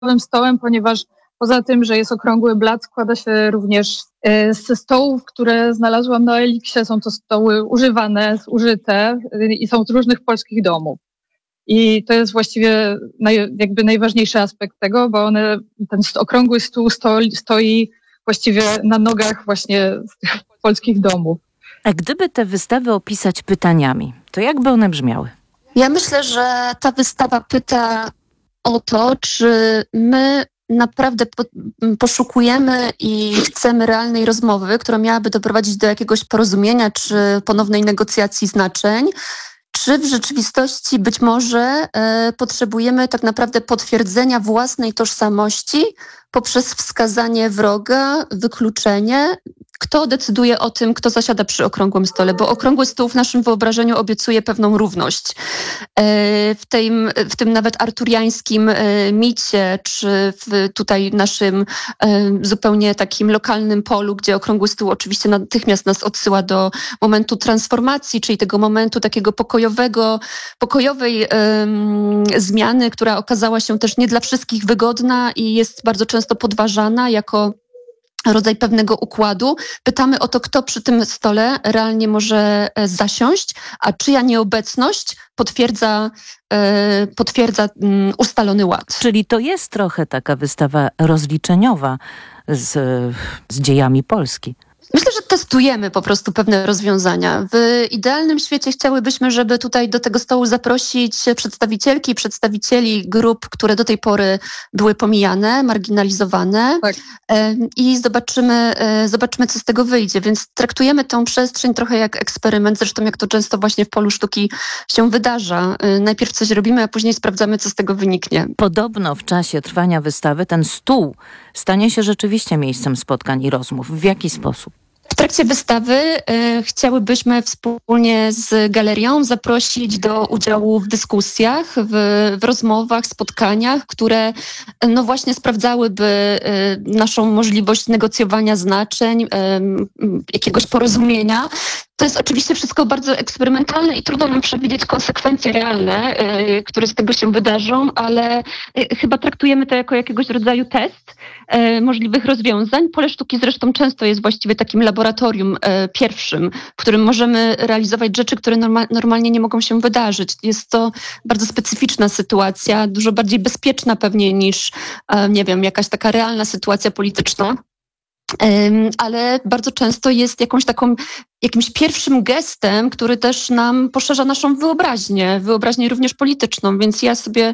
stołem, ponieważ poza tym, że jest okrągły blat, składa się również ze stołów, które znalazłam na Eliksie. Są to stoły używane, zużyte i są z różnych polskich domów. I to jest właściwie jakby najważniejszy aspekt tego, bo ten okrągły stół stoi właściwie na nogach właśnie z tych polskich domów. A gdyby te wystawy opisać pytaniami, to jak by one brzmiały? Ja myślę, że ta wystawa pyta o to, czy my naprawdę poszukujemy i chcemy realnej rozmowy, która miałaby doprowadzić do jakiegoś porozumienia czy ponownej negocjacji znaczeń, czy w rzeczywistości być może potrzebujemy tak naprawdę potwierdzenia własnej tożsamości poprzez wskazanie wroga, wykluczenie. Kto decyduje o tym, kto zasiada przy okrągłym stole? Bo okrągły stół w naszym wyobrażeniu obiecuje pewną równość. W tym nawet arturiańskim micie, czy w tutaj naszym zupełnie takim lokalnym polu, gdzie okrągły stół oczywiście natychmiast nas odsyła do momentu transformacji, czyli tego momentu takiego pokojowej zmiany, która okazała się też nie dla wszystkich wygodna i jest bardzo często podważana jako rodzaj pewnego układu. Pytamy o to, kto przy tym stole realnie może zasiąść, a czyja nieobecność potwierdza ustalony ład. Czyli to jest trochę taka wystawa rozliczeniowa z dziejami Polski. Myślę, że testujemy po prostu pewne rozwiązania. W idealnym świecie chciałybyśmy, żeby tutaj do tego stołu zaprosić przedstawicielki i przedstawicieli grup, które do tej pory były pomijane, marginalizowane. Tak. I zobaczymy, co z tego wyjdzie. Więc traktujemy tą przestrzeń trochę jak eksperyment, zresztą jak to często właśnie w polu sztuki się wydarza. Najpierw coś robimy, a później sprawdzamy, co z tego wyniknie. Podobno w czasie trwania wystawy ten stół stanie się rzeczywiście miejscem spotkań i rozmów. W jaki sposób? W trakcie wystawy chciałybyśmy wspólnie z galerią zaprosić do udziału w dyskusjach, w rozmowach, spotkaniach, które no właśnie sprawdzałyby naszą możliwość negocjowania znaczeń, jakiegoś porozumienia. To jest oczywiście wszystko bardzo eksperymentalne i trudno nam przewidzieć konsekwencje realne, które z tego się wydarzą, ale chyba traktujemy to jako jakiegoś rodzaju test możliwych rozwiązań. Pole sztuki zresztą często jest właściwie takim laboratorium pierwszym, w którym możemy realizować rzeczy, które normalnie nie mogą się wydarzyć. Jest to bardzo specyficzna sytuacja, dużo bardziej bezpieczna pewnie niż, nie wiem, jakaś taka realna sytuacja polityczna. Ale bardzo często jest jakimś pierwszym gestem, który też nam poszerza naszą wyobraźnię również polityczną, więc ja sobie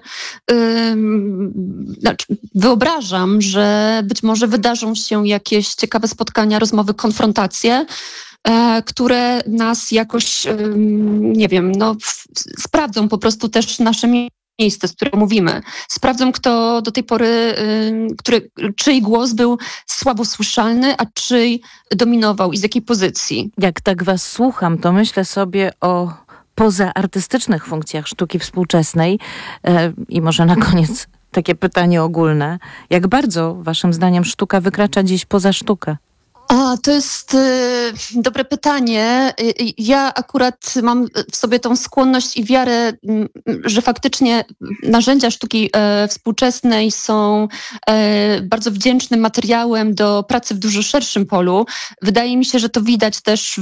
wyobrażam, że być może wydarzą się jakieś ciekawe spotkania, rozmowy, konfrontacje, które nas jakoś, nie wiem, sprawdzą po prostu też nasze miejsce, z którego mówimy. Sprawdzam, kto do tej pory, czyj głos był słabo słyszalny, a czyj dominował i z jakiej pozycji. Jak tak was słucham, to myślę sobie o pozaartystycznych funkcjach sztuki współczesnej i może na koniec takie pytanie ogólne. Jak bardzo waszym zdaniem sztuka wykracza dziś poza sztukę? To jest dobre pytanie. Ja akurat mam w sobie tą skłonność i wiarę, że faktycznie narzędzia sztuki współczesnej są bardzo wdzięcznym materiałem do pracy w dużo szerszym polu. Wydaje mi się, że to widać też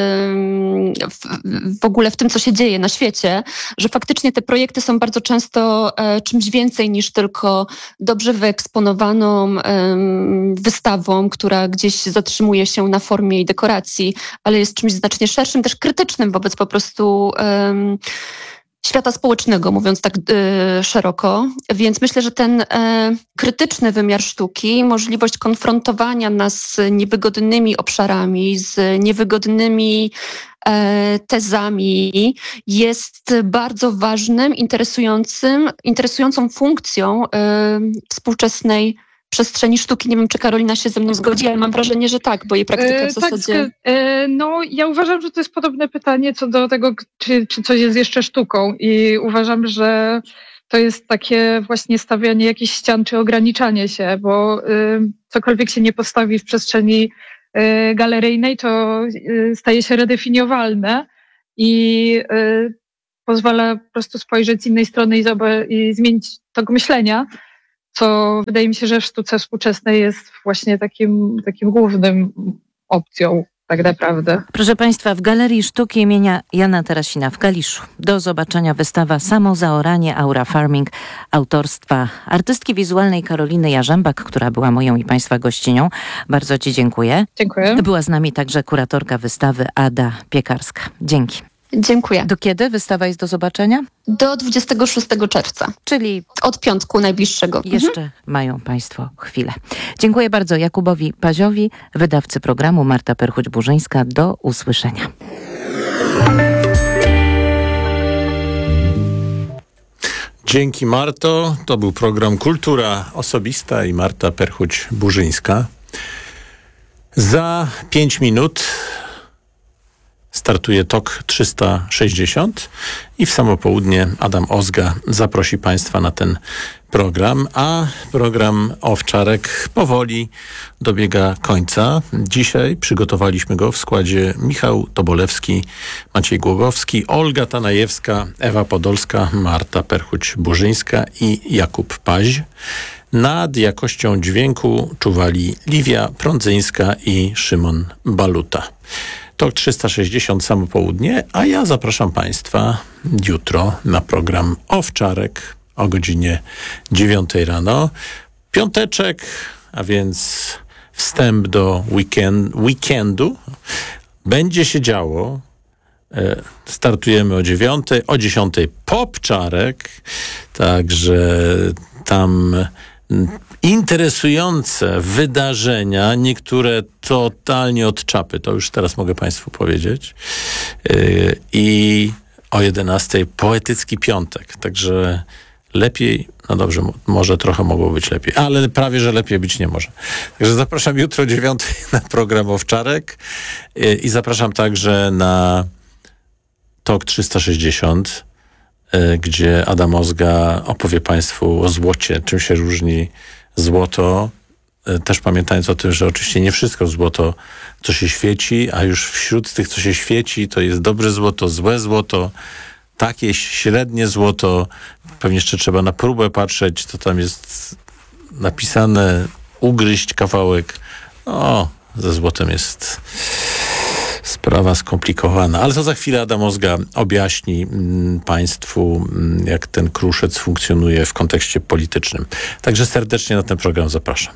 w ogóle w tym, co się dzieje na świecie, że faktycznie te projekty są bardzo często czymś więcej niż tylko dobrze wyeksponowaną wystawą, która gdzieś zatrzymuje się na formie i dekoracji, ale jest czymś znacznie szerszym, też krytycznym wobec po prostu świata społecznego, mówiąc tak szeroko. Więc myślę, że ten krytyczny wymiar sztuki, możliwość konfrontowania nas z niewygodnymi obszarami, z niewygodnymi tezami jest bardzo ważnym, interesującą funkcją współczesnej przestrzeni sztuki. Nie wiem, czy Karolina się ze mną zgodzi, ale mam wrażenie, że tak, bo jej praktyka w zasadzie... Ja uważam, że to jest podobne pytanie co do tego, czy coś jest jeszcze sztuką i uważam, że to jest takie właśnie stawianie jakichś ścian czy ograniczanie się, bo cokolwiek się nie postawi w przestrzeni galeryjnej, to staje się redefiniowalne i pozwala po prostu spojrzeć z innej strony i zmienić tok myślenia. co wydaje mi się, że w sztuce współczesnej jest właśnie takim głównym opcją. Tak naprawdę. Proszę Państwa, w Galerii Sztuki imienia Jana Tarasina w Kaliszu do zobaczenia wystawa Samozaoranie Aura Farming autorstwa artystki wizualnej Karoliny Jarzębak, która była moją i Państwa gościnią. Bardzo Ci dziękuję. Dziękuję. Była z nami także kuratorka wystawy Ada Piekarska. Dzięki. Dziękuję. Do kiedy wystawa jest do zobaczenia? Do 26 czerwca. Czyli od piątku najbliższego. Jeszcze mają Państwo chwilę. Dziękuję bardzo Jakubowi Paziowi, wydawcy programu, Marta Perchuć-Burzyńska. Do usłyszenia. Dzięki Marto. To był program Kultura Osobista i Marta Perchuć-Burzyńska. Za 5 minut startuje TOK 360 i w samo południe Adam Ozga zaprosi Państwa na ten program, a program Owczarek powoli dobiega końca. Dzisiaj przygotowaliśmy go w składzie Michał Tobolewski, Maciej Głogowski, Olga Tanajewska, Ewa Podolska, Marta Perchuć-Burzyńska i Jakub Paź. Nad jakością dźwięku czuwali Liwia Prądzyńska i Szymon Baluta. TOK 360 samo południe, a ja zapraszam Państwa jutro na program Owczarek o godzinie 9 rano. Piąteczek, a więc wstęp do weekendu. Będzie się działo. Startujemy o 9, o 10 Popczarek, także tam interesujące wydarzenia, niektóre totalnie od czapy, to już teraz mogę Państwu powiedzieć. I o 11 Poetycki Piątek, także lepiej, no dobrze, może trochę mogło być lepiej, ale prawie, że lepiej być nie może. Także zapraszam jutro o 9 na program Owczarek i zapraszam także na TOK 360, gdzie Adam Ozga opowie Państwu o złocie, czym się różni złoto, też pamiętając o tym, że oczywiście nie wszystko złoto, co się świeci, a już wśród tych, co się świeci, to jest dobre złoto, złe złoto, takie średnie złoto, pewnie jeszcze trzeba na próbę patrzeć, co tam jest napisane, ugryźć kawałek. O, ze złotem jest sprawa skomplikowana, ale to za chwilę Adam Ozga objaśni Państwu, jak ten kruszec funkcjonuje w kontekście politycznym. Także serdecznie na ten program zapraszam.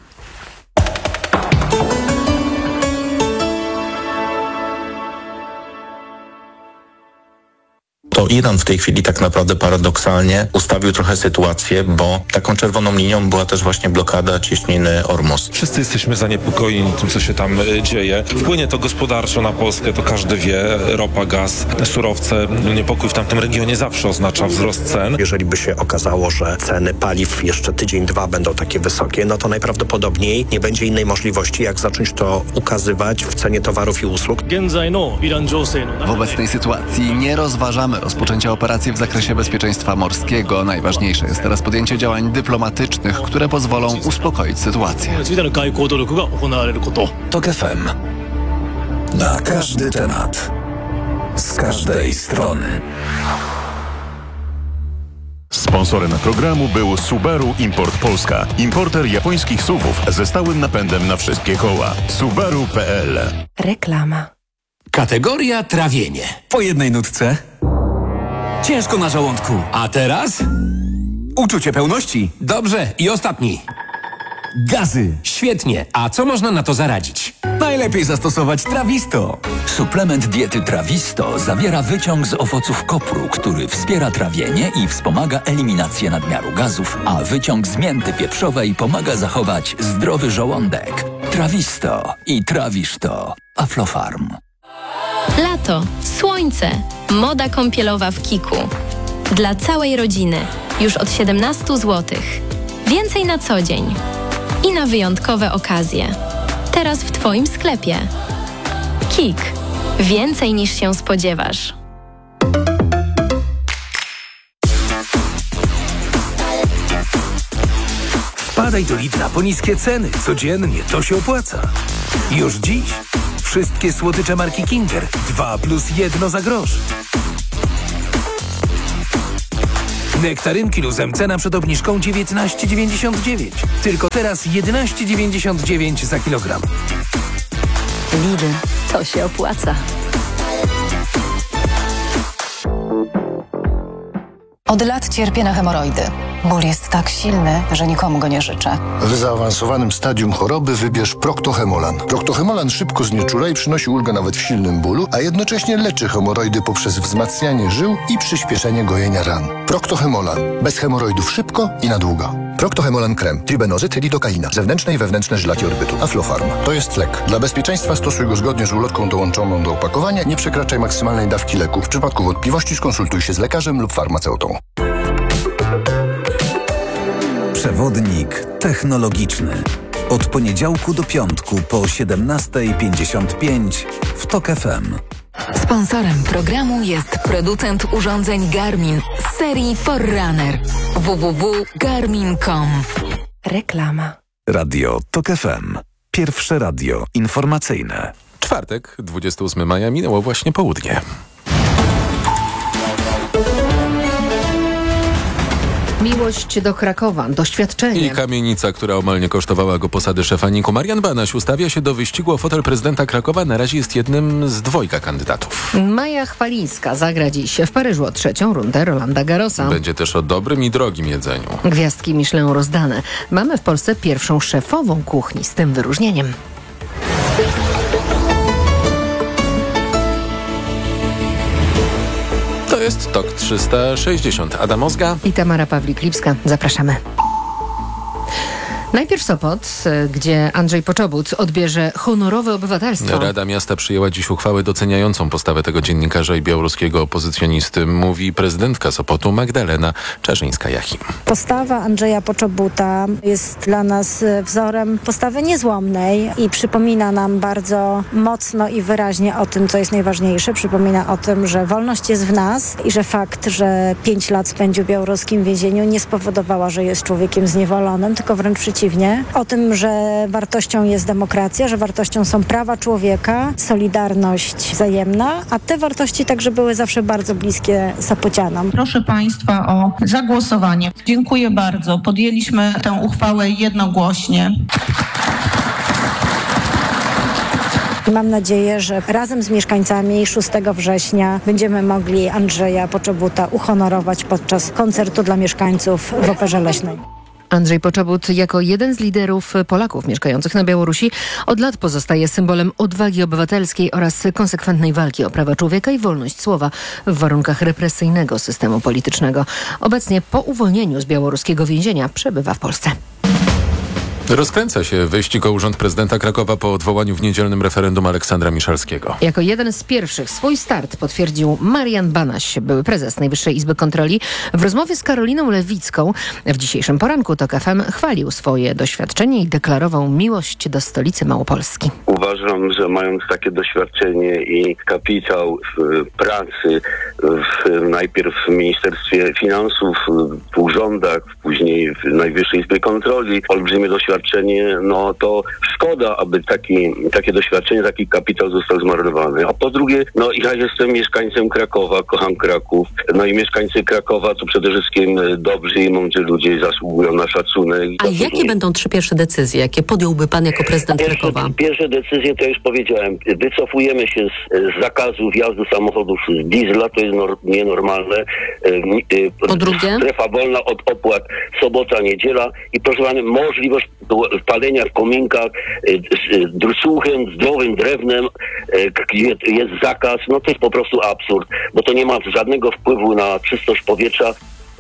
To Iran w tej chwili tak naprawdę paradoksalnie ustawił trochę sytuację, bo taką czerwoną linią była też właśnie blokada cieśniny Ormus. Wszyscy jesteśmy zaniepokojeni tym, co się tam dzieje. Wpłynie to gospodarczo na Polskę, to każdy wie. Ropa, gaz, surowce. Niepokój w tamtym regionie zawsze oznacza wzrost cen. Jeżeli by się okazało, że ceny paliw jeszcze tydzień, 2 będą takie wysokie, no to najprawdopodobniej nie będzie innej możliwości, jak zacząć to ukazywać w cenie towarów i usług. W obecnej sytuacji nie rozważamy rozpoczęcia operacji w zakresie bezpieczeństwa morskiego. Najważniejsze jest teraz podjęcie działań dyplomatycznych, które pozwolą uspokoić sytuację. TOK FM. Na każdy temat. Z każdej strony. Sponsorem programu był Subaru Import Polska. Importer japońskich SUV-ów ze stałym napędem na wszystkie koła. Subaru.pl. Reklama. Kategoria trawienie. Po jednej nutce. Ciężko na żołądku. A teraz? Uczucie pełności. Dobrze, i ostatni. Gazy. Świetnie. A co można na to zaradzić? Najlepiej zastosować Trawisto. Suplement diety Trawisto zawiera wyciąg z owoców kopru, który wspiera trawienie i wspomaga eliminację nadmiaru gazów, a wyciąg z mięty pieprzowej pomaga zachować zdrowy żołądek. Trawisto i trawisz to. Aflofarm. Lato, słońce, moda kąpielowa w Kiku. Dla całej rodziny, już od 17 zł. Więcej na co dzień i na wyjątkowe okazje. Teraz w Twoim sklepie. Kik. Więcej niż się spodziewasz. Wpadaj do Lidla po niskie ceny. Codziennie to się opłaca. Już dziś wszystkie słodycze marki Kinder 2 + 1 za grosz. Nektarynki Luzem cena przed obniżką 19,99. Tylko teraz 11,99 za kilogram. Lidl, to się opłaca. Od lat cierpię na hemoroidy. Ból jest tak silny, że nikomu go nie życzę. W zaawansowanym stadium choroby wybierz Procto-Hemolan. Procto-Hemolan szybko znieczula i przynosi ulgę nawet w silnym bólu, a jednocześnie leczy hemoroidy poprzez wzmacnianie żył i przyspieszenie gojenia ran. Procto-Hemolan. Bez hemoroidów szybko i na długo. Procto-Hemolan krem, tribenozyt, lidokaina, zewnętrzne i wewnętrzne żylaki orbytu, Aflofarm. To jest lek. Dla bezpieczeństwa stosuj go zgodnie z ulotką dołączoną do opakowania. Nie przekraczaj maksymalnej dawki leku. W przypadku wątpliwości skonsultuj się z lekarzem lub farmaceutą. Przewodnik technologiczny. Od poniedziałku do piątku po 17:55 w TOK FM. Sponsorem programu jest producent urządzeń Garmin z serii Forerunner. www.garmin.com. Reklama. Radio TOK FM. Pierwsze radio informacyjne. Czwartek, 28 maja, minęło właśnie południe. Miłość do Krakowa, doświadczenie. I kamienica, która omal nie kosztowała go posady szefa NIK-u. Marian Banaś ustawia się do wyścigu o fotel prezydenta Krakowa. Na razie jest jednym z dwojga kandydatów. Maja Chwalińska zagra dziś w Paryżu o trzecią rundę Rolanda Garrosa. Będzie też o dobrym i drogim jedzeniu. Gwiazdki Michelin rozdane. Mamy w Polsce pierwszą szefową kuchni z tym wyróżnieniem. To jest TOK 360. Adam Ozga i Tamara Pawlik-Lipska. Zapraszamy. Najpierw Sopot, gdzie Andrzej Poczobut odbierze honorowe obywatelstwo. Rada Miasta przyjęła dziś uchwałę doceniającą postawę tego dziennikarza i białoruskiego opozycjonisty, mówi prezydentka Sopotu Magdalena Czarzyńska-Jachim. Postawa Andrzeja Poczobuta jest dla nas wzorem postawy niezłomnej i przypomina nam bardzo mocno i wyraźnie o tym, co jest najważniejsze. Przypomina o tym, że wolność jest w nas i że fakt, że 5 lat spędził w białoruskim więzieniu, nie spowodowała, że jest człowiekiem zniewolonym, tylko wręcz przeciwnie. O tym, że wartością jest demokracja, że wartością są prawa człowieka, solidarność wzajemna, a te wartości także były zawsze bardzo bliskie Sopocianom. Proszę Państwa o zagłosowanie. Dziękuję bardzo. Podjęliśmy tę uchwałę jednogłośnie. Mam nadzieję, że razem z mieszkańcami 6 września będziemy mogli Andrzeja Poczobuta uhonorować podczas koncertu dla mieszkańców w Operze Leśnej. Andrzej Poczobut jako jeden z liderów Polaków mieszkających na Białorusi od lat pozostaje symbolem odwagi obywatelskiej oraz konsekwentnej walki o prawa człowieka i wolność słowa w warunkach represyjnego systemu politycznego. Obecnie po uwolnieniu z białoruskiego więzienia przebywa w Polsce. Rozkręca się wyścig o urząd prezydenta Krakowa po odwołaniu w niedzielnym referendum Aleksandra Miszalskiego. Jako jeden z pierwszych swój start potwierdził Marian Banaś, były prezes Najwyższej Izby Kontroli. W rozmowie z Karoliną Lewicką w dzisiejszym poranku TOK FM chwalił swoje doświadczenie i deklarował miłość do stolicy Małopolski. Uważam, że mając takie doświadczenie i kapitał w pracy, najpierw w Ministerstwie Finansów, w urzędach, później w Najwyższej Izbie Kontroli, olbrzymie doświadczenie, no to szkoda, aby takie doświadczenie, taki kapitał został zmarnowany. A po drugie, no ja jestem mieszkańcem Krakowa, kocham Kraków. No i mieszkańcy Krakowa to przede wszystkim dobrzy i mądrzy ludzie, zasługują na szacunek. A jakie będą 3 pierwsze decyzje, jakie podjąłby pan jako prezydent Krakowa? Pierwsze decyzje to już powiedziałem. Wycofujemy się z zakazu wjazdu samochodów z diesla, to jest nienormalne. Po drugie? Strefa wolna od opłat, sobota, niedziela i proszę pana, możliwość palenia w kominkach suchym, zdrowym drewnem, jest zakaz, no to jest po prostu absurd, bo to nie ma żadnego wpływu na czystość powietrza.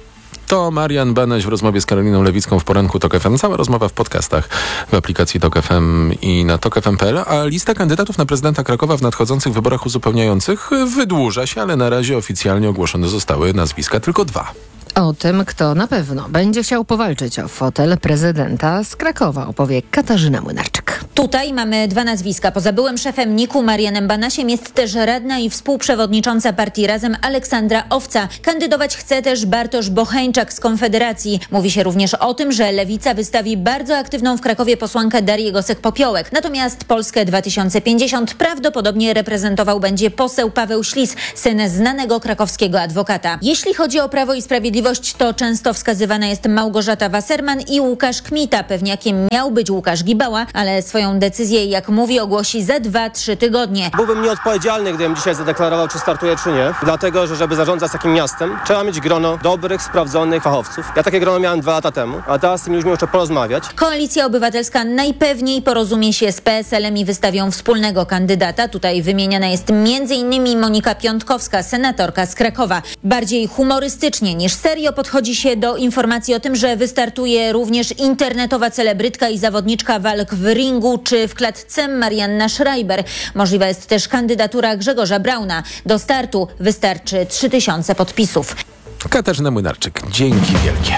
To Marian Banaś w rozmowie z Karoliną Lewicką w poranku TOK FM. Cała rozmowa w podcastach w aplikacji TOK FM i na tokfm.pl. A lista kandydatów na prezydenta Krakowa w nadchodzących wyborach uzupełniających wydłuża się, ale na razie oficjalnie ogłoszone zostały nazwiska tylko 2. O tym, kto na pewno będzie chciał powalczyć o fotel prezydenta z Krakowa, opowie Katarzyna Młynarczyk. Tutaj mamy 2 nazwiska. Poza byłym szefem NIK-u Marianem Banasiem jest też radna i współprzewodnicząca partii Razem Aleksandra Owca. Kandydować chce też Bartosz Bocheńczak z Konfederacji. Mówi się również o tym, że Lewica wystawi bardzo aktywną w Krakowie posłankę Darię Gosek-Popiołek. Natomiast Polskę 2050 prawdopodobnie reprezentował będzie poseł Paweł Ślis, syn znanego krakowskiego adwokata. Jeśli chodzi o Prawo i Sprawiedliwość, to często wskazywana jest Małgorzata Wasserman i Łukasz Kmita. Pewniakiem miał być Łukasz Gibała, ale swoją decyzję, jak mówi, ogłosi za 2-3 tygodnie. Byłbym nieodpowiedzialny, gdybym dzisiaj zadeklarował, czy startuję, czy nie. Dlatego, że żeby zarządzać takim miastem, trzeba mieć grono dobrych, sprawdzonych fachowców. Ja takie grono miałem 2 lata temu, a teraz z tymi ludźmi muszę porozmawiać. Koalicja Obywatelska najpewniej porozumie się z PSL-em i wystawią wspólnego kandydata. Tutaj wymieniana jest m.in. Monika Piątkowska, senatorka z Krakowa. Bardziej humorystycznie niż serio podchodzi się do informacji o tym, że wystartuje również internetowa celebrytka i zawodniczka walk w ringu czy w klatce Marianna Schreiber. Możliwa jest też kandydatura Grzegorza Brauna. Do startu wystarczy 3000 podpisów. Katarzyna Młynarczyk, dzięki wielkie.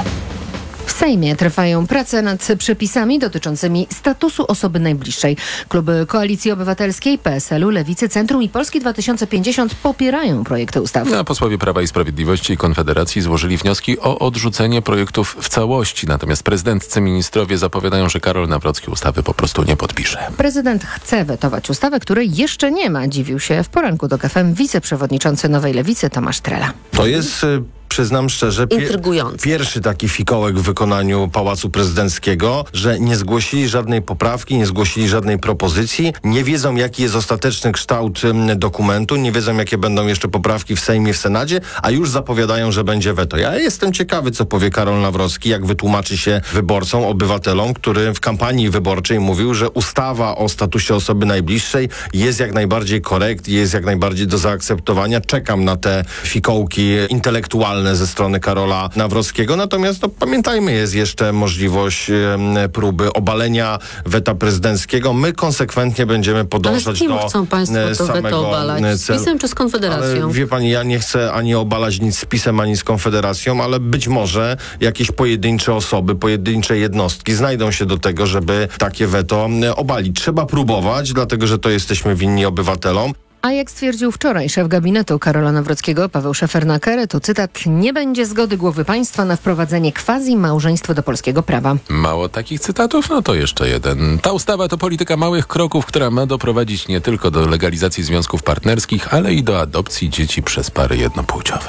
W Sejmie trwają prace nad przepisami dotyczącymi statusu osoby najbliższej. Kluby Koalicji Obywatelskiej, PSL-u, Lewicy, Centrum i Polski 2050 popierają projekty ustaw. A posłowie Prawa i Sprawiedliwości i Konfederacji złożyli wnioski o odrzucenie projektów w całości. Natomiast prezydenccy ministrowie zapowiadają, że Karol Nawrocki ustawy po prostu nie podpisze. Prezydent chce wetować ustawę, której jeszcze nie ma. Dziwił się w poranku do KFM wiceprzewodniczący Nowej Lewicy Tomasz Trela. To jest... Przyznam szczerze, pierwszy taki fikołek w wykonaniu Pałacu Prezydenckiego, że nie zgłosili żadnej poprawki, nie zgłosili żadnej propozycji, nie wiedzą, jaki jest ostateczny kształt dokumentu, nie wiedzą, jakie będą jeszcze poprawki w Sejmie, w Senacie, a już zapowiadają, że będzie weto. Ja jestem ciekawy, co powie Karol Nawrocki, jak wytłumaczy się wyborcom, obywatelom, który w kampanii wyborczej mówił, że ustawa o statusie osoby najbliższej jest jak najbardziej jest jak najbardziej do zaakceptowania. Czekam na te fikołki intelektualne ze strony Karola Nawrockiego. Natomiast pamiętajmy, jest jeszcze możliwość próby obalenia weta prezydenckiego. My konsekwentnie będziemy podążać do samego chcą państwo to weto obalać? Z PiS-em czy z Konfederacją? Ale wie pani, ja nie chcę ani obalać nic z PiS-em, ani z Konfederacją, ale być może jakieś pojedyncze osoby, pojedyncze jednostki znajdą się do tego, żeby takie weto obalić. Trzeba próbować, dlatego że to jesteśmy winni obywatelom. A jak stwierdził wczoraj szef gabinetu Karola Nawrockiego, Paweł Szefernaker, to cytat: nie będzie zgody głowy państwa na wprowadzenie quasi-małżeństwa do polskiego prawa. Mało takich cytatów? No to jeszcze jeden. Ta ustawa to polityka małych kroków, która ma doprowadzić nie tylko do legalizacji związków partnerskich, ale i do adopcji dzieci przez pary jednopłciowe.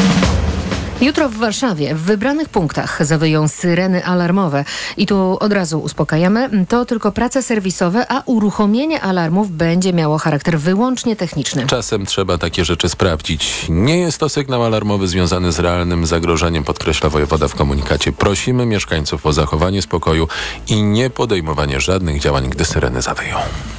Jutro w Warszawie w wybranych punktach zawyją syreny alarmowe. I tu od razu uspokajamy, to tylko prace serwisowe, a uruchomienie alarmów będzie miało charakter wyłącznie techniczny. Czasem trzeba takie rzeczy sprawdzić. Nie jest to sygnał alarmowy związany z realnym zagrożeniem, podkreśla wojewoda w komunikacie. Prosimy mieszkańców o zachowanie spokoju i nie podejmowanie żadnych działań, gdy syreny zawyją.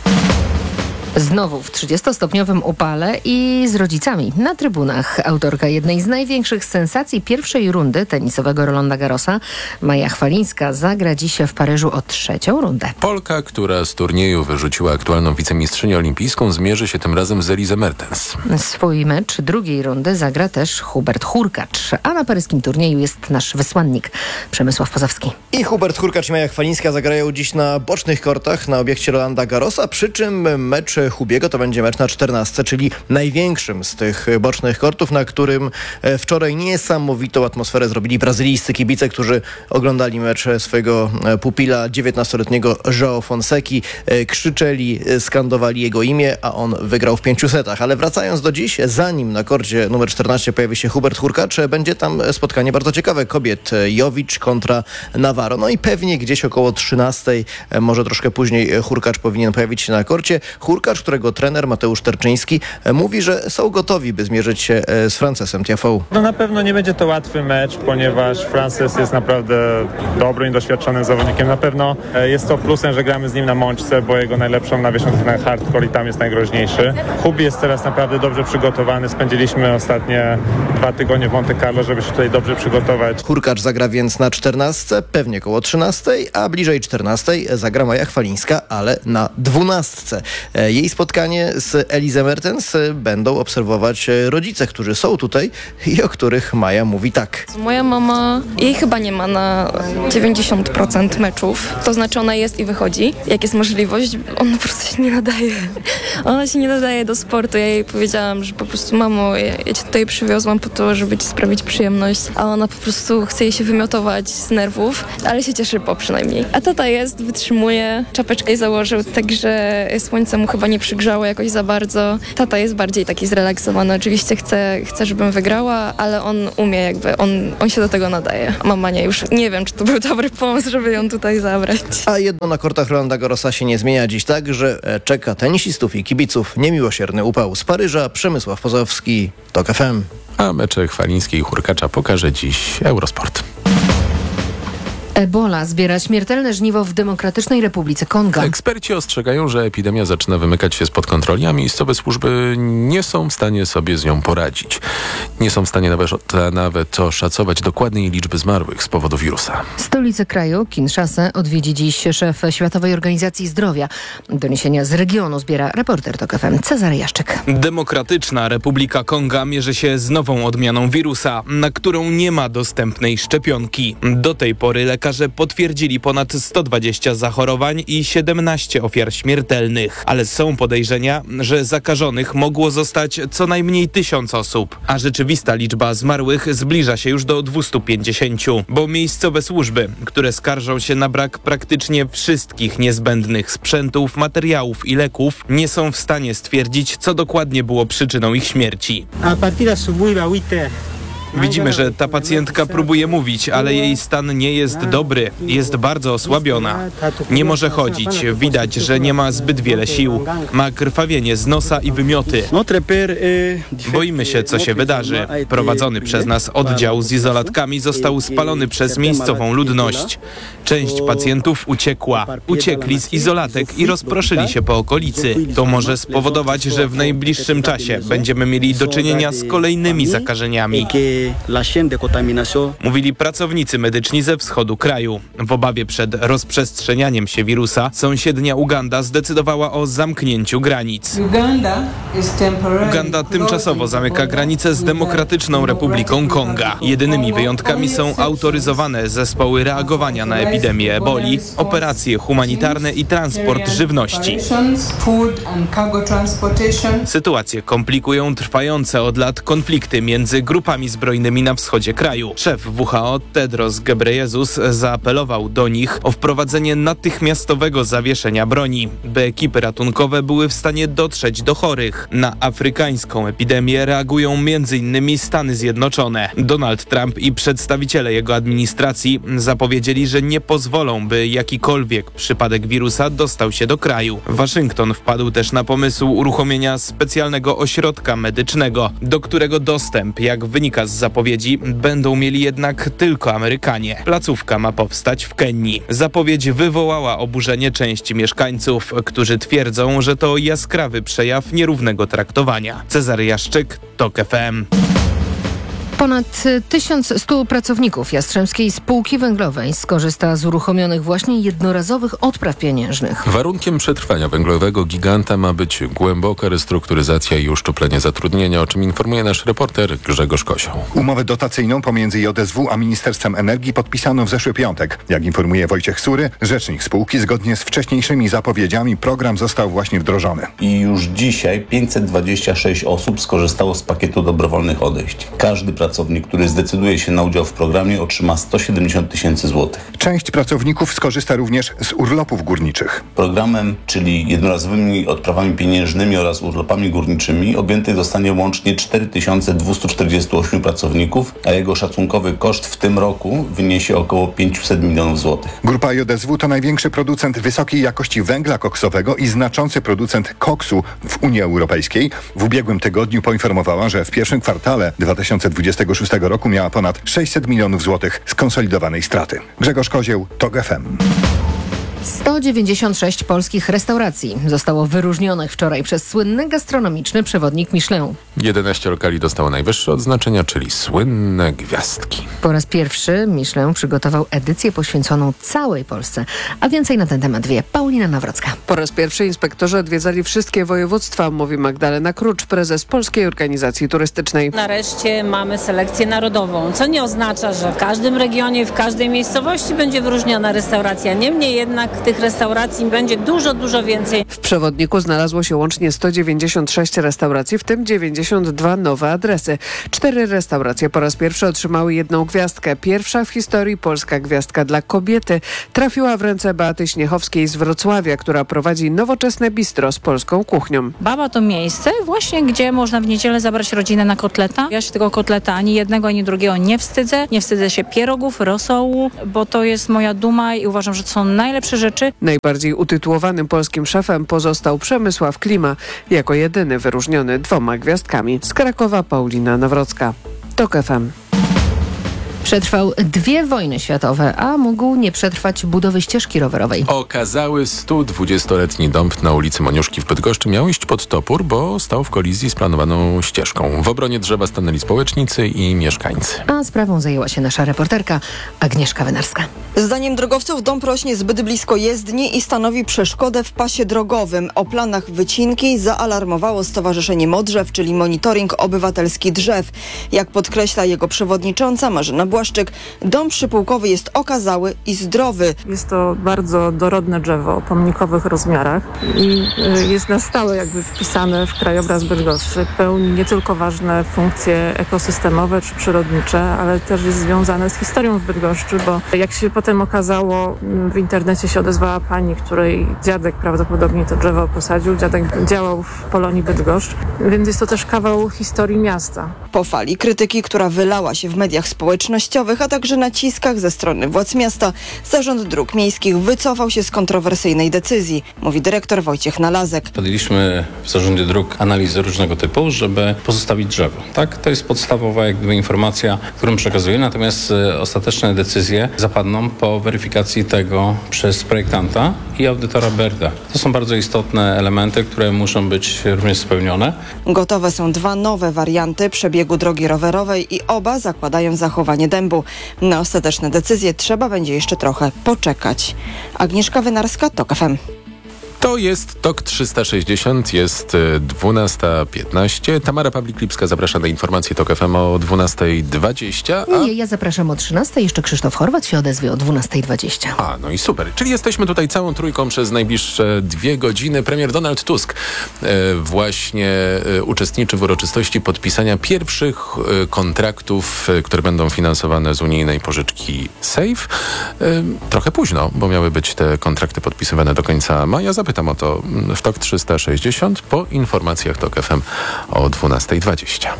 Znowu w 30-stopniowym upale i z rodzicami na trybunach. Autorka jednej z największych sensacji pierwszej rundy tenisowego Rolanda Garrosa, Maja Chwalińska, zagra dziś w Paryżu o 3. rundę. Polka, która z turnieju wyrzuciła aktualną wicemistrzynię olimpijską, zmierzy się tym razem z Elizę Mertens. Swój mecz drugiej rundy zagra też Hubert Hurkacz, a na paryskim turnieju jest nasz wysłannik Przemysław Pozowski. I Hubert Hurkacz i Maja Chwalińska zagrają dziś na bocznych kortach na obiekcie Rolanda Garrosa, przy czym mecz Hubiego to będzie mecz na 14, czyli największym z tych bocznych kortów, na którym wczoraj niesamowitą atmosferę zrobili brazylijscy kibice, którzy oglądali mecz swojego pupila, 19-letniego João Fonseki. Krzyczeli, skandowali jego imię, a on wygrał w 5 setach. Ale wracając do dziś, zanim na korcie numer 14 pojawi się Hubert Hurkacz, będzie tam spotkanie bardzo ciekawe kobiet. Jovic kontra Navarro. No i pewnie gdzieś około 13, może troszkę później Hurkacz powinien pojawić się na korcie. Hurkacz, którego trener Mateusz Terczyński mówi, że są gotowi, by zmierzyć się z Francesem Tiafoe. No na pewno nie będzie to łatwy mecz, ponieważ Frances jest naprawdę dobrym i doświadczonym zawodnikiem. Na pewno jest to plusem, że gramy z nim na mączce, bo jego najlepszą nawieszą na hardcore i tam jest najgroźniejszy. Hubi jest teraz naprawdę dobrze przygotowany. Spędziliśmy ostatnie 2 tygodnie w Monte Carlo, żeby się tutaj dobrze przygotować. Hurkacz zagra więc na 14, pewnie koło 13, a bliżej 14 zagra Maja Chwalińska, ale na 12. Jej spotkanie z Elizę Mertens będą obserwować rodzice, którzy są tutaj i o których Maja mówi tak. Moja mama, jej chyba nie ma na 90% meczów. To znaczy ona jest i wychodzi, jak jest możliwość. Ona po prostu się nie nadaje. Ona się nie nadaje do sportu. Ja jej powiedziałam, że po prostu mamo, ja cię tutaj przywiozłam po to, żeby ci sprawić przyjemność. A ona po prostu chce jej się wymiotować z nerwów, ale się cieszy przynajmniej. A tata jest, wytrzymuje, czapeczkę jej założył, także słońce mu chyba nie przygrzało jakoś za bardzo. Tata jest bardziej taki zrelaksowany. Oczywiście chce żebym wygrała, ale on umie jakby, on się do tego nadaje. Mama nie, już nie wiem, czy to był dobry pomysł, żeby ją tutaj zabrać. A jedno na kortach Rolanda Garrosa się nie zmienia dziś tak, że czeka tenisistów i kibiców niemiłosierny upał. Z Paryża Przemysław Pozowski, TOK FM. A mecze Chwalińskiej i Hurkacza pokaże dziś Eurosport. Ebola zbiera śmiertelne żniwo w Demokratycznej Republice Konga. Eksperci ostrzegają, że epidemia zaczyna wymykać się spod kontroli, a miejscowe służby nie są w stanie sobie z nią poradzić. Nie są w stanie nawet oszacować dokładnej liczby zmarłych z powodu wirusa. Stolicę kraju, Kinshasę, odwiedzi dziś szef Światowej Organizacji Zdrowia. Doniesienia z regionu zbiera reporter TOK FM Cezary Jaszczyk. Demokratyczna Republika Konga mierzy się z nową odmianą wirusa, na którą nie ma dostępnej szczepionki. Do tej pory lekarze potwierdzili ponad 120 zachorowań i 17 ofiar śmiertelnych, ale są podejrzenia, że zakażonych mogło zostać co najmniej 1000 osób, a rzeczywista liczba zmarłych zbliża się już do 250, bo miejscowe służby, które skarżą się na brak praktycznie wszystkich niezbędnych sprzętów, materiałów i leków, nie są w stanie stwierdzić, co dokładnie było przyczyną ich śmierci. Widzimy, że ta pacjentka próbuje mówić, ale jej stan nie jest dobry. Jest bardzo osłabiona. Nie może chodzić. Widać, że nie ma zbyt wiele sił. Ma krwawienie z nosa i wymioty. Boimy się, co się wydarzy. Prowadzony przez nas oddział z izolatkami został spalony przez miejscową ludność. Część pacjentów uciekła. Uciekli z izolatek i rozproszyli się po okolicy. To może spowodować, że w najbliższym czasie będziemy mieli do czynienia z kolejnymi zakażeniami. Mówili pracownicy medyczni ze wschodu kraju. W obawie przed rozprzestrzenianiem się wirusa sąsiednia Uganda zdecydowała o zamknięciu granic. Uganda tymczasowo zamyka granicę z Demokratyczną Republiką Konga. Jedynymi wyjątkami są autoryzowane zespoły reagowania na epidemię eboli, operacje humanitarne i transport żywności. Sytuację komplikują trwające od lat konflikty między grupami zbrojnymi na wschodzie kraju. Szef WHO Tedros Ghebreyesus zaapelował do nich o wprowadzenie natychmiastowego zawieszenia broni, by ekipy ratunkowe były w stanie dotrzeć do chorych. Na afrykańską epidemię reagują m.in. Stany Zjednoczone. Donald Trump i przedstawiciele jego administracji zapowiedzieli, że nie pozwolą, by jakikolwiek przypadek wirusa dostał się do kraju. Waszyngton wpadł też na pomysł uruchomienia specjalnego ośrodka medycznego, do którego dostęp, jak wynika z zapowiedzi, będą mieli jednak tylko Amerykanie. Placówka ma powstać w Kenii. Zapowiedź wywołała oburzenie części mieszkańców, którzy twierdzą, że to jaskrawy przejaw nierównego traktowania. Cezary Jaszczyk, TOK FM. Ponad 1100 pracowników Jastrzębskiej Spółki Węglowej skorzysta z uruchomionych właśnie jednorazowych odpraw pieniężnych. Warunkiem przetrwania węglowego giganta ma być głęboka restrukturyzacja i uszczuplenie zatrudnienia, o czym informuje nasz reporter Grzegorz Kozioł. Umowę dotacyjną pomiędzy JSW a Ministerstwem Energii podpisano w zeszły piątek. Jak informuje Wojciech Sury, rzecznik spółki, zgodnie z wcześniejszymi zapowiedziami program został właśnie wdrożony. I już dzisiaj 526 osób skorzystało z pakietu dobrowolnych odejść. Każdy pracownik, który zdecyduje się na udział w programie, otrzyma 170 000 złotych. Część pracowników skorzysta również z urlopów górniczych. Programem, czyli jednorazowymi odprawami pieniężnymi oraz urlopami górniczymi, objętych zostanie łącznie 4248 pracowników, a jego szacunkowy koszt w tym roku wyniesie około 500 milionów złotych. Grupa JSW to największy producent wysokiej jakości węgla koksowego i znaczący producent koksu w Unii Europejskiej. W ubiegłym tygodniu poinformowała, że w pierwszym kwartale 2026 roku miała ponad 600 milionów złotych skonsolidowanej straty. Grzegorz Kozieł, TOK FM. 196 polskich restauracji zostało wyróżnionych wczoraj przez słynny gastronomiczny przewodnik Michelin. 11 lokali dostało najwyższe odznaczenia, czyli słynne gwiazdki. Po raz pierwszy Michelin przygotował edycję poświęconą całej Polsce. A więcej na ten temat wie Paulina Nawrocka. Po raz pierwszy inspektorzy odwiedzali wszystkie województwa, mówi Magdalena Krucz, prezes Polskiej Organizacji Turystycznej. Nareszcie mamy selekcję narodową, co nie oznacza, że w każdym regionie, w każdej miejscowości będzie wyróżniona restauracja. Niemniej jednak tych restauracji będzie dużo więcej. W przewodniku znalazło się łącznie 196 restauracji, w tym 92 nowe adresy. 4 restauracje po raz pierwszy otrzymały 1 gwiazdkę. Pierwsza w historii polska gwiazdka dla kobiety trafiła w ręce Beaty Śniechowskiej z Wrocławia, która prowadzi nowoczesne bistro z polską kuchnią. Baba to miejsce właśnie, gdzie można w niedzielę zabrać rodzinę na kotleta. Ja się tego kotleta ani jednego, ani drugiego nie wstydzę. Nie wstydzę się pierogów, rosołu, bo to jest moja duma i uważam, że to są najlepsze rzeczy. Najbardziej utytułowanym polskim szefem pozostał Przemysław Klima, jako jedyny wyróżniony 2 gwiazdkami. Z Krakowa Paulina Nawrocka. TOK FM. Przetrwał 2 wojny światowe, a mógł nie przetrwać budowy ścieżki rowerowej. Okazały 120-letni dąb na ulicy Moniuszki w Bydgoszczy miał iść pod topór, bo stał w kolizji z planowaną ścieżką. W obronie drzewa stanęli społecznicy i mieszkańcy. A sprawą zajęła się nasza reporterka Agnieszka Wynarska. Zdaniem drogowców dąb rośnie zbyt blisko jezdni i stanowi przeszkodę w pasie drogowym. O planach wycinki zaalarmowało Stowarzyszenie Modrzew, czyli Monitoring Obywatelski Drzew. Jak podkreśla jego przewodnicząca Marzena Błaszczyk, dąb przypułkowy jest okazały i zdrowy. Jest to bardzo dorodne drzewo o pomnikowych rozmiarach i jest na stałe jakby wpisane w krajobraz Bydgoszczy. Pełni nie tylko ważne funkcje ekosystemowe czy przyrodnicze, ale też jest związane z historią w Bydgoszczy, bo jak się potem okazało, w internecie się odezwała pani, której dziadek prawdopodobnie to drzewo posadził. Dziadek działał w Polonii Bydgoszcz, więc jest to też kawał historii miasta. Po fali krytyki, która wylała się w mediach społecznościowych, a także naciskach ze strony władz miasta, Zarząd Dróg Miejskich wycofał się z kontrowersyjnej decyzji, mówi dyrektor Wojciech Nalazek. Podjęliśmy w Zarządzie Dróg analizy różnego typu, żeby pozostawić drzewo. Tak? To jest podstawowa jakby informacja, którą przekazuję, natomiast ostateczne decyzje zapadną po weryfikacji tego przez projektanta i audytora BRD. To są bardzo istotne elementy, które muszą być również spełnione. Gotowe są 2 nowe warianty przebiegu drogi rowerowej i oba zakładają zachowanie dębu. Na ostateczne decyzje trzeba będzie jeszcze trochę poczekać. Agnieszka Wynarska, TOK FM. To jest TOK 360, jest 12:15. Tamara Pawlik-Lipska zaprasza na informacje TOK FM o 12:20. Nie, ja zapraszam o 13:00. Jeszcze Krzysztof Horwat się odezwie o 12:20. A, no i super. Czyli jesteśmy tutaj całą trójką przez najbliższe 2 godziny. Premier Donald Tusk właśnie uczestniczy w uroczystości podpisania pierwszych kontraktów, które będą finansowane z unijnej pożyczki SAFE. Trochę późno, bo miały być te kontrakty podpisywane do końca maja. Zapytam o to w TOK 360 po informacjach TOK FM o 12:20.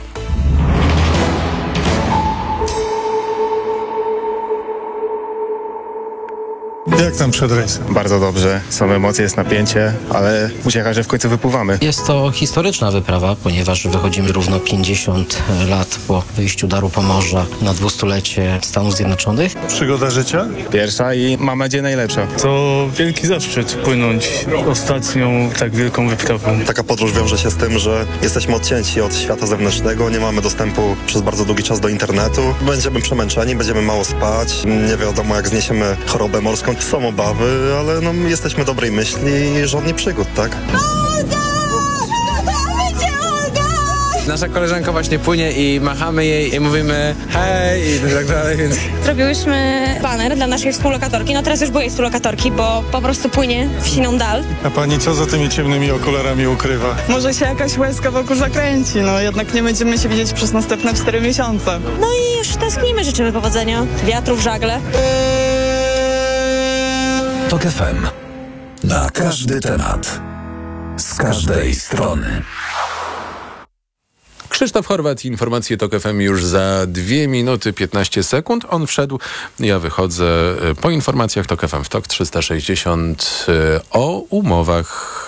Jak tam przed rejsem? Bardzo dobrze. Są emocje, jest napięcie, ale uciecha, że w końcu wypływamy. Jest to historyczna wyprawa, ponieważ wychodzimy równo 50 lat po wyjściu Daru Pomorza na 200-lecie Stanów Zjednoczonych. Przygoda życia? Pierwsza i mam nadzieję najlepsza. To wielki zaszczyt płynąć ostatnią tak wielką wyprawą. Taka podróż wiąże się z tym, że jesteśmy odcięci od świata zewnętrznego, nie mamy dostępu przez bardzo długi czas do internetu. Będziemy przemęczeni, będziemy mało spać, nie wiadomo jak zniesiemy chorobę morską. Są obawy, ale no, jesteśmy dobrej myśli i żadnych przygód, tak? Nasza koleżanka właśnie płynie i machamy jej i mówimy hej i tak dalej, więc... Zrobiłyśmy baner dla naszej współlokatorki, no teraz już byłej współlokatorki, bo po prostu płynie w siną dal. A pani co za tymi ciemnymi okularami ukrywa? Może się jakaś łezka wokół zakręci, no jednak nie będziemy się widzieć przez następne 4 miesiące. No i już tęsknimy, życzymy powodzenia, wiatru w żagle. TOK FM. Na każdy temat. Z każdej strony. Krzysztof Horwat, informacje TOK FM już za 2 minuty 15 sekund. On wszedł, ja wychodzę po informacjach TOK FM w TOK 360 o umowach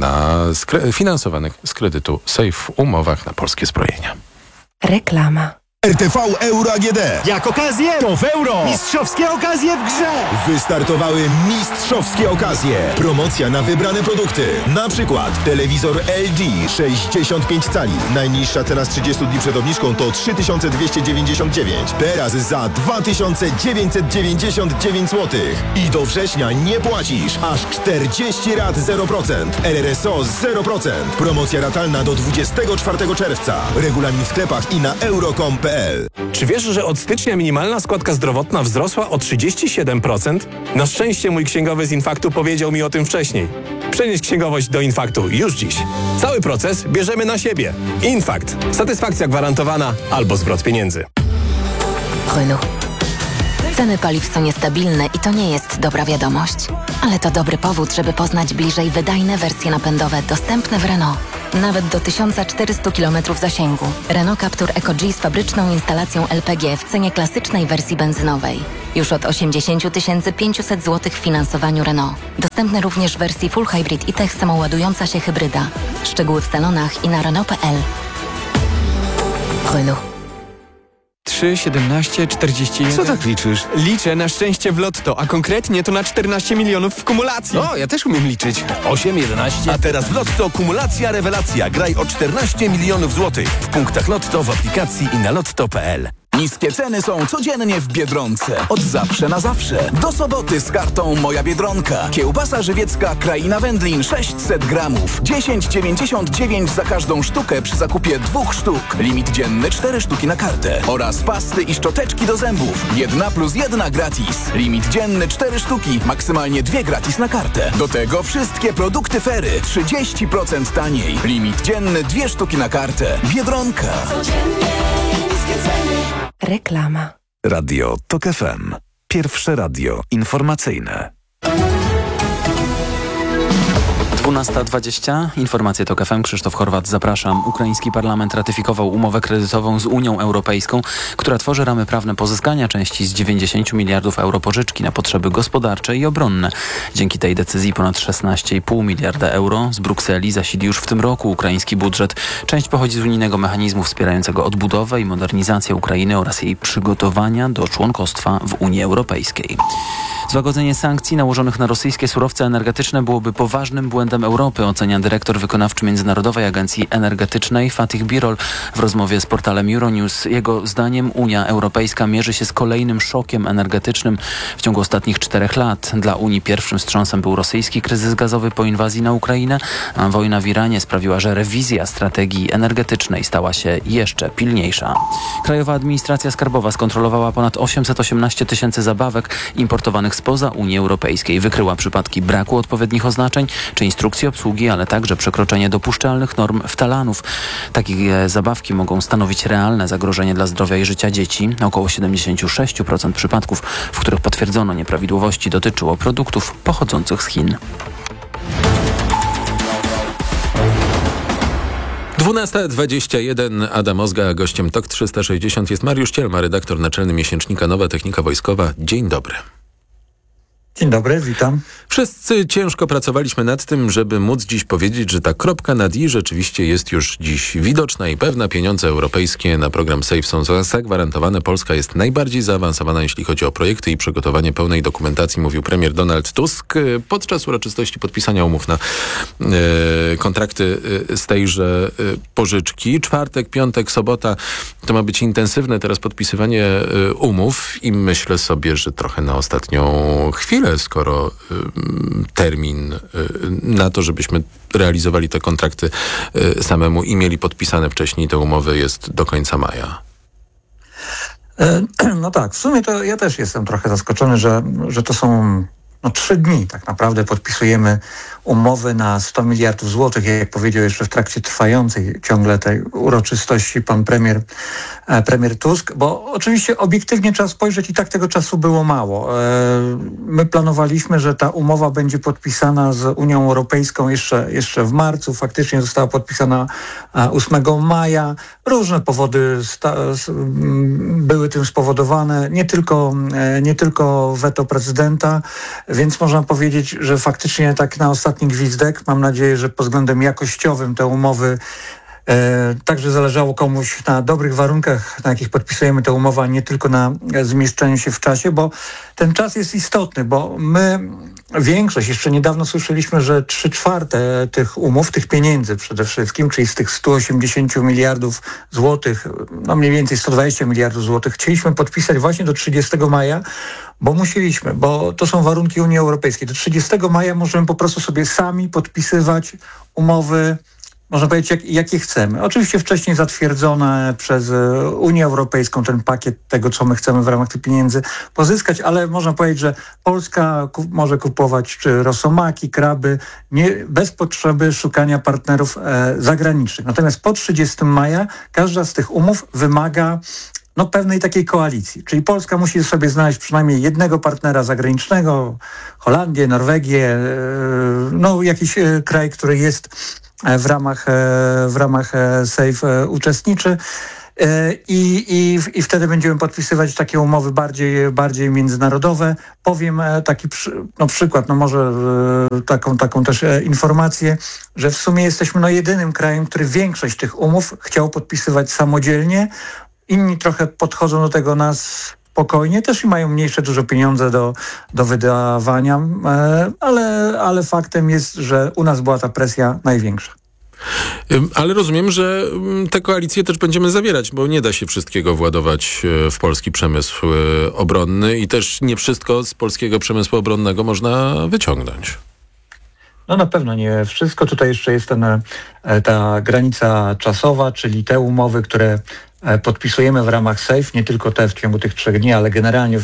finansowanych z kredytu SAFE, umowach na polskie zbrojenia. Reklama. RTV Euro AGD. Jak okazję, to w euro. Mistrzowskie okazje w grze. Wystartowały mistrzowskie okazje. Promocja na wybrane produkty. Na przykład telewizor LG 65 cali. Najniższa cena z 30 dni przed obniżką to 3299. Teraz za 2999 zł. I do września nie płacisz. Aż 40 rat 0%. RRSO 0%. Promocja ratalna do 24 czerwca. Regulamin w sklepach i na euro.com.pl. Czy wiesz, że od stycznia minimalna składka zdrowotna wzrosła o 37%? Na szczęście mój księgowy z Infaktu powiedział mi o tym wcześniej. Przenieś księgowość do Infaktu już dziś. Cały proces bierzemy na siebie. Infakt. Satysfakcja gwarantowana albo zwrot pieniędzy. Renault. Ceny paliw są niestabilne i to nie jest dobra wiadomość. Ale to dobry powód, żeby poznać bliżej wydajne wersje napędowe dostępne w Renault. Nawet do 1400 km zasięgu. Renault Captur Eco-G z fabryczną instalacją LPG w cenie klasycznej wersji benzynowej. Już od 80 500 zł w finansowaniu Renault. Dostępny również w wersji Full Hybrid i Tech samoładująca się hybryda. Szczegóły w salonach i na Renault.pl. Renault. 3, 17, 41. Co tak liczysz? Liczę na szczęście w lotto, a konkretnie to na 14 milionów w kumulacji. O, ja też umiem liczyć. 8, 11. A teraz w Lotto kumulacja rewelacja. Graj o 14 milionów złotych. W punktach Lotto, w aplikacji i na lotto.pl. Niskie ceny są codziennie w Biedronce. Od zawsze na zawsze. Do soboty z kartą Moja Biedronka. Kiełbasa żywiecka Kraina Wędlin 600 gramów. 10,99 za każdą sztukę przy zakupie 2 sztuk. Limit dzienny 4 sztuki na kartę. Oraz pasty i szczoteczki do zębów. 1+1 gratis. Limit dzienny 4 sztuki. Maksymalnie 2 gratis na kartę. Do tego wszystkie produkty Fery 30% taniej. Limit dzienny 2 sztuki na kartę. Biedronka. Reklama. Radio TOK FM. Pierwsze radio informacyjne. 12:20. Informacje TOK FM. Krzysztof Horwat, zapraszam. Ukraiński parlament ratyfikował umowę kredytową z Unią Europejską, która tworzy ramy prawne pozyskania części z 90 miliardów euro pożyczki na potrzeby gospodarcze i obronne. Dzięki tej decyzji ponad 16,5 miliarda euro z Brukseli zasili już w tym roku ukraiński budżet. Część pochodzi z unijnego mechanizmu wspierającego odbudowę i modernizację Ukrainy oraz jej przygotowania do członkostwa w Unii Europejskiej. Złagodzenie sankcji nałożonych na rosyjskie surowce energetyczne byłoby poważnym błędem Europy, ocenia dyrektor wykonawczy Międzynarodowej Agencji Energetycznej Fatih Birol w rozmowie z portalem Euronews. Jego zdaniem Unia Europejska mierzy się z kolejnym szokiem energetycznym w ciągu ostatnich 4 lat. Dla Unii pierwszym wstrząsem był rosyjski kryzys gazowy po inwazji na Ukrainę, a wojna w Iranie sprawiła, że rewizja strategii energetycznej stała się jeszcze pilniejsza. Krajowa Administracja Skarbowa skontrolowała ponad 818 tysięcy zabawek importowanych spoza Unii Europejskiej. Wykryła przypadki braku odpowiednich oznaczeń czy instrukcji obsługi, ale także przekroczenie dopuszczalnych norm ftalanów. Takie zabawki mogą stanowić realne zagrożenie dla zdrowia i życia dzieci. Około 76% przypadków, w których potwierdzono nieprawidłowości, dotyczyło produktów pochodzących z Chin. 12:21. Adam Ozga, gościem TOK 360 jest Mariusz Cielma, redaktor naczelny miesięcznika Nowa Technika Wojskowa. Dzień dobry. Dzień dobry, witam. Wszyscy ciężko pracowaliśmy nad tym, żeby móc dziś powiedzieć, że ta kropka nad i rzeczywiście jest już dziś widoczna i pewna. Pieniądze europejskie na program SAFE są zagwarantowane. Polska jest najbardziej zaawansowana, jeśli chodzi o projekty i przygotowanie pełnej dokumentacji, mówił premier Donald Tusk podczas uroczystości podpisania umów na kontrakty z tejże pożyczki. Czwartek, piątek, sobota to ma być intensywne teraz podpisywanie umów i myślę sobie, że trochę na ostatnią chwilę, skoro termin na to, żebyśmy realizowali te kontrakty samemu i mieli podpisane wcześniej te umowy, jest do końca maja. No tak, w sumie to ja też jestem trochę zaskoczony, że to są 3 dni tak naprawdę podpisujemy umowy na 100 miliardów złotych, jak powiedział jeszcze w trakcie trwającej ciągle tej uroczystości pan premier Tusk, bo oczywiście obiektywnie trzeba spojrzeć i tak tego czasu było mało. My planowaliśmy, że ta umowa będzie podpisana z Unią Europejską jeszcze w marcu, faktycznie została podpisana 8 maja. Różne powody były tym spowodowane, nie tylko weto prezydenta, więc można powiedzieć, że faktycznie tak na ostatni gwizdek, mam nadzieję, że pod względem jakościowym te umowy Także zależało komuś na dobrych warunkach, na jakich podpisujemy tę umowę, a nie tylko na zmieszczeniu się w czasie, bo ten czas jest istotny, bo większość, jeszcze niedawno słyszeliśmy, że 3/4 tych umów, tych pieniędzy przede wszystkim, czyli z tych 180 miliardów złotych, no mniej więcej 120 miliardów złotych, chcieliśmy podpisać właśnie do 30 maja, bo musieliśmy, bo to są warunki Unii Europejskiej. Do 30 maja możemy po prostu sobie sami podpisywać umowy, można powiedzieć, jakie chcemy. Oczywiście wcześniej zatwierdzone przez Unię Europejską, ten pakiet tego, co my chcemy w ramach tych pieniędzy pozyskać, ale można powiedzieć, że Polska może kupować czy rosomaki, kraby, bez potrzeby szukania partnerów zagranicznych. Natomiast po 30 maja każda z tych umów wymaga pewnej takiej koalicji. Czyli Polska musi sobie znaleźć przynajmniej jednego partnera zagranicznego, Holandię, Norwegię, jakiś kraj, który jest w ramach SAFE uczestniczy. I wtedy będziemy podpisywać takie umowy bardziej międzynarodowe. Powiem taki przykład, może taką też informację, że w sumie jesteśmy jedynym krajem, który większość tych umów chciał podpisywać samodzielnie. Inni trochę podchodzą do tego nas spokojnie, też i mają mniejsze dużo pieniądze do wydawania, ale faktem jest, że u nas była ta presja największa. Ale rozumiem, że te koalicje też będziemy zawierać, bo nie da się wszystkiego władować w polski przemysł obronny i też nie wszystko z polskiego przemysłu obronnego można wyciągnąć. Na pewno nie wszystko. Tutaj jeszcze jest ta granica czasowa, czyli te umowy, które podpisujemy w ramach SAFE, nie tylko te w ciągu tych 3 dni, ale generalnie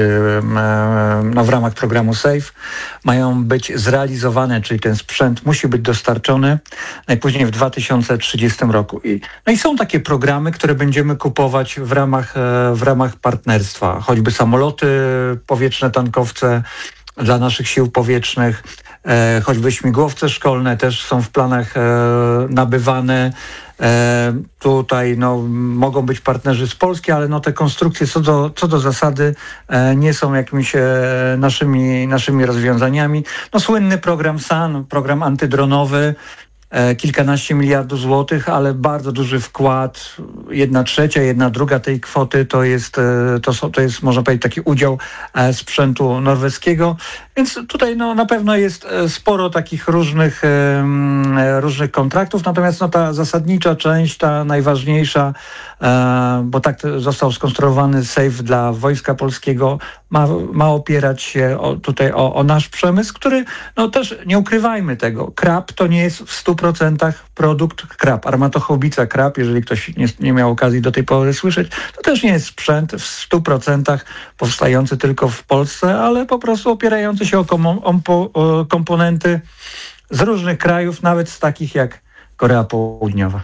w ramach programu SAFE mają być zrealizowane, czyli ten sprzęt musi być dostarczony najpóźniej w 2030 roku. I są takie programy, które będziemy kupować w ramach partnerstwa, choćby samoloty powietrzne, tankowce dla naszych sił powietrznych, choćby śmigłowce szkolne też są w planach nabywane. Tutaj mogą być partnerzy z Polski, ale te konstrukcje co do zasady nie są jakimiś naszymi rozwiązaniami. Słynny program SAN, program antydronowy, kilkanaście miliardów złotych, ale bardzo duży wkład, 1/3, 1/2 tej kwoty to jest można powiedzieć taki udział sprzętu norweskiego, więc tutaj na pewno jest sporo takich różnych kontraktów, natomiast ta zasadnicza część, ta najważniejsza, bo tak został skonstruowany SAFE dla Wojska Polskiego, ma opierać się o nasz przemysł, który też nie ukrywajmy tego, krab to nie jest w 100% produkt krab, armatochaubica krab, jeżeli ktoś nie miał okazji do tej pory słyszeć, to też nie jest sprzęt w 100% powstający tylko w Polsce, ale po prostu opierający się o komponenty z różnych krajów, nawet z takich jak Korea Południowa.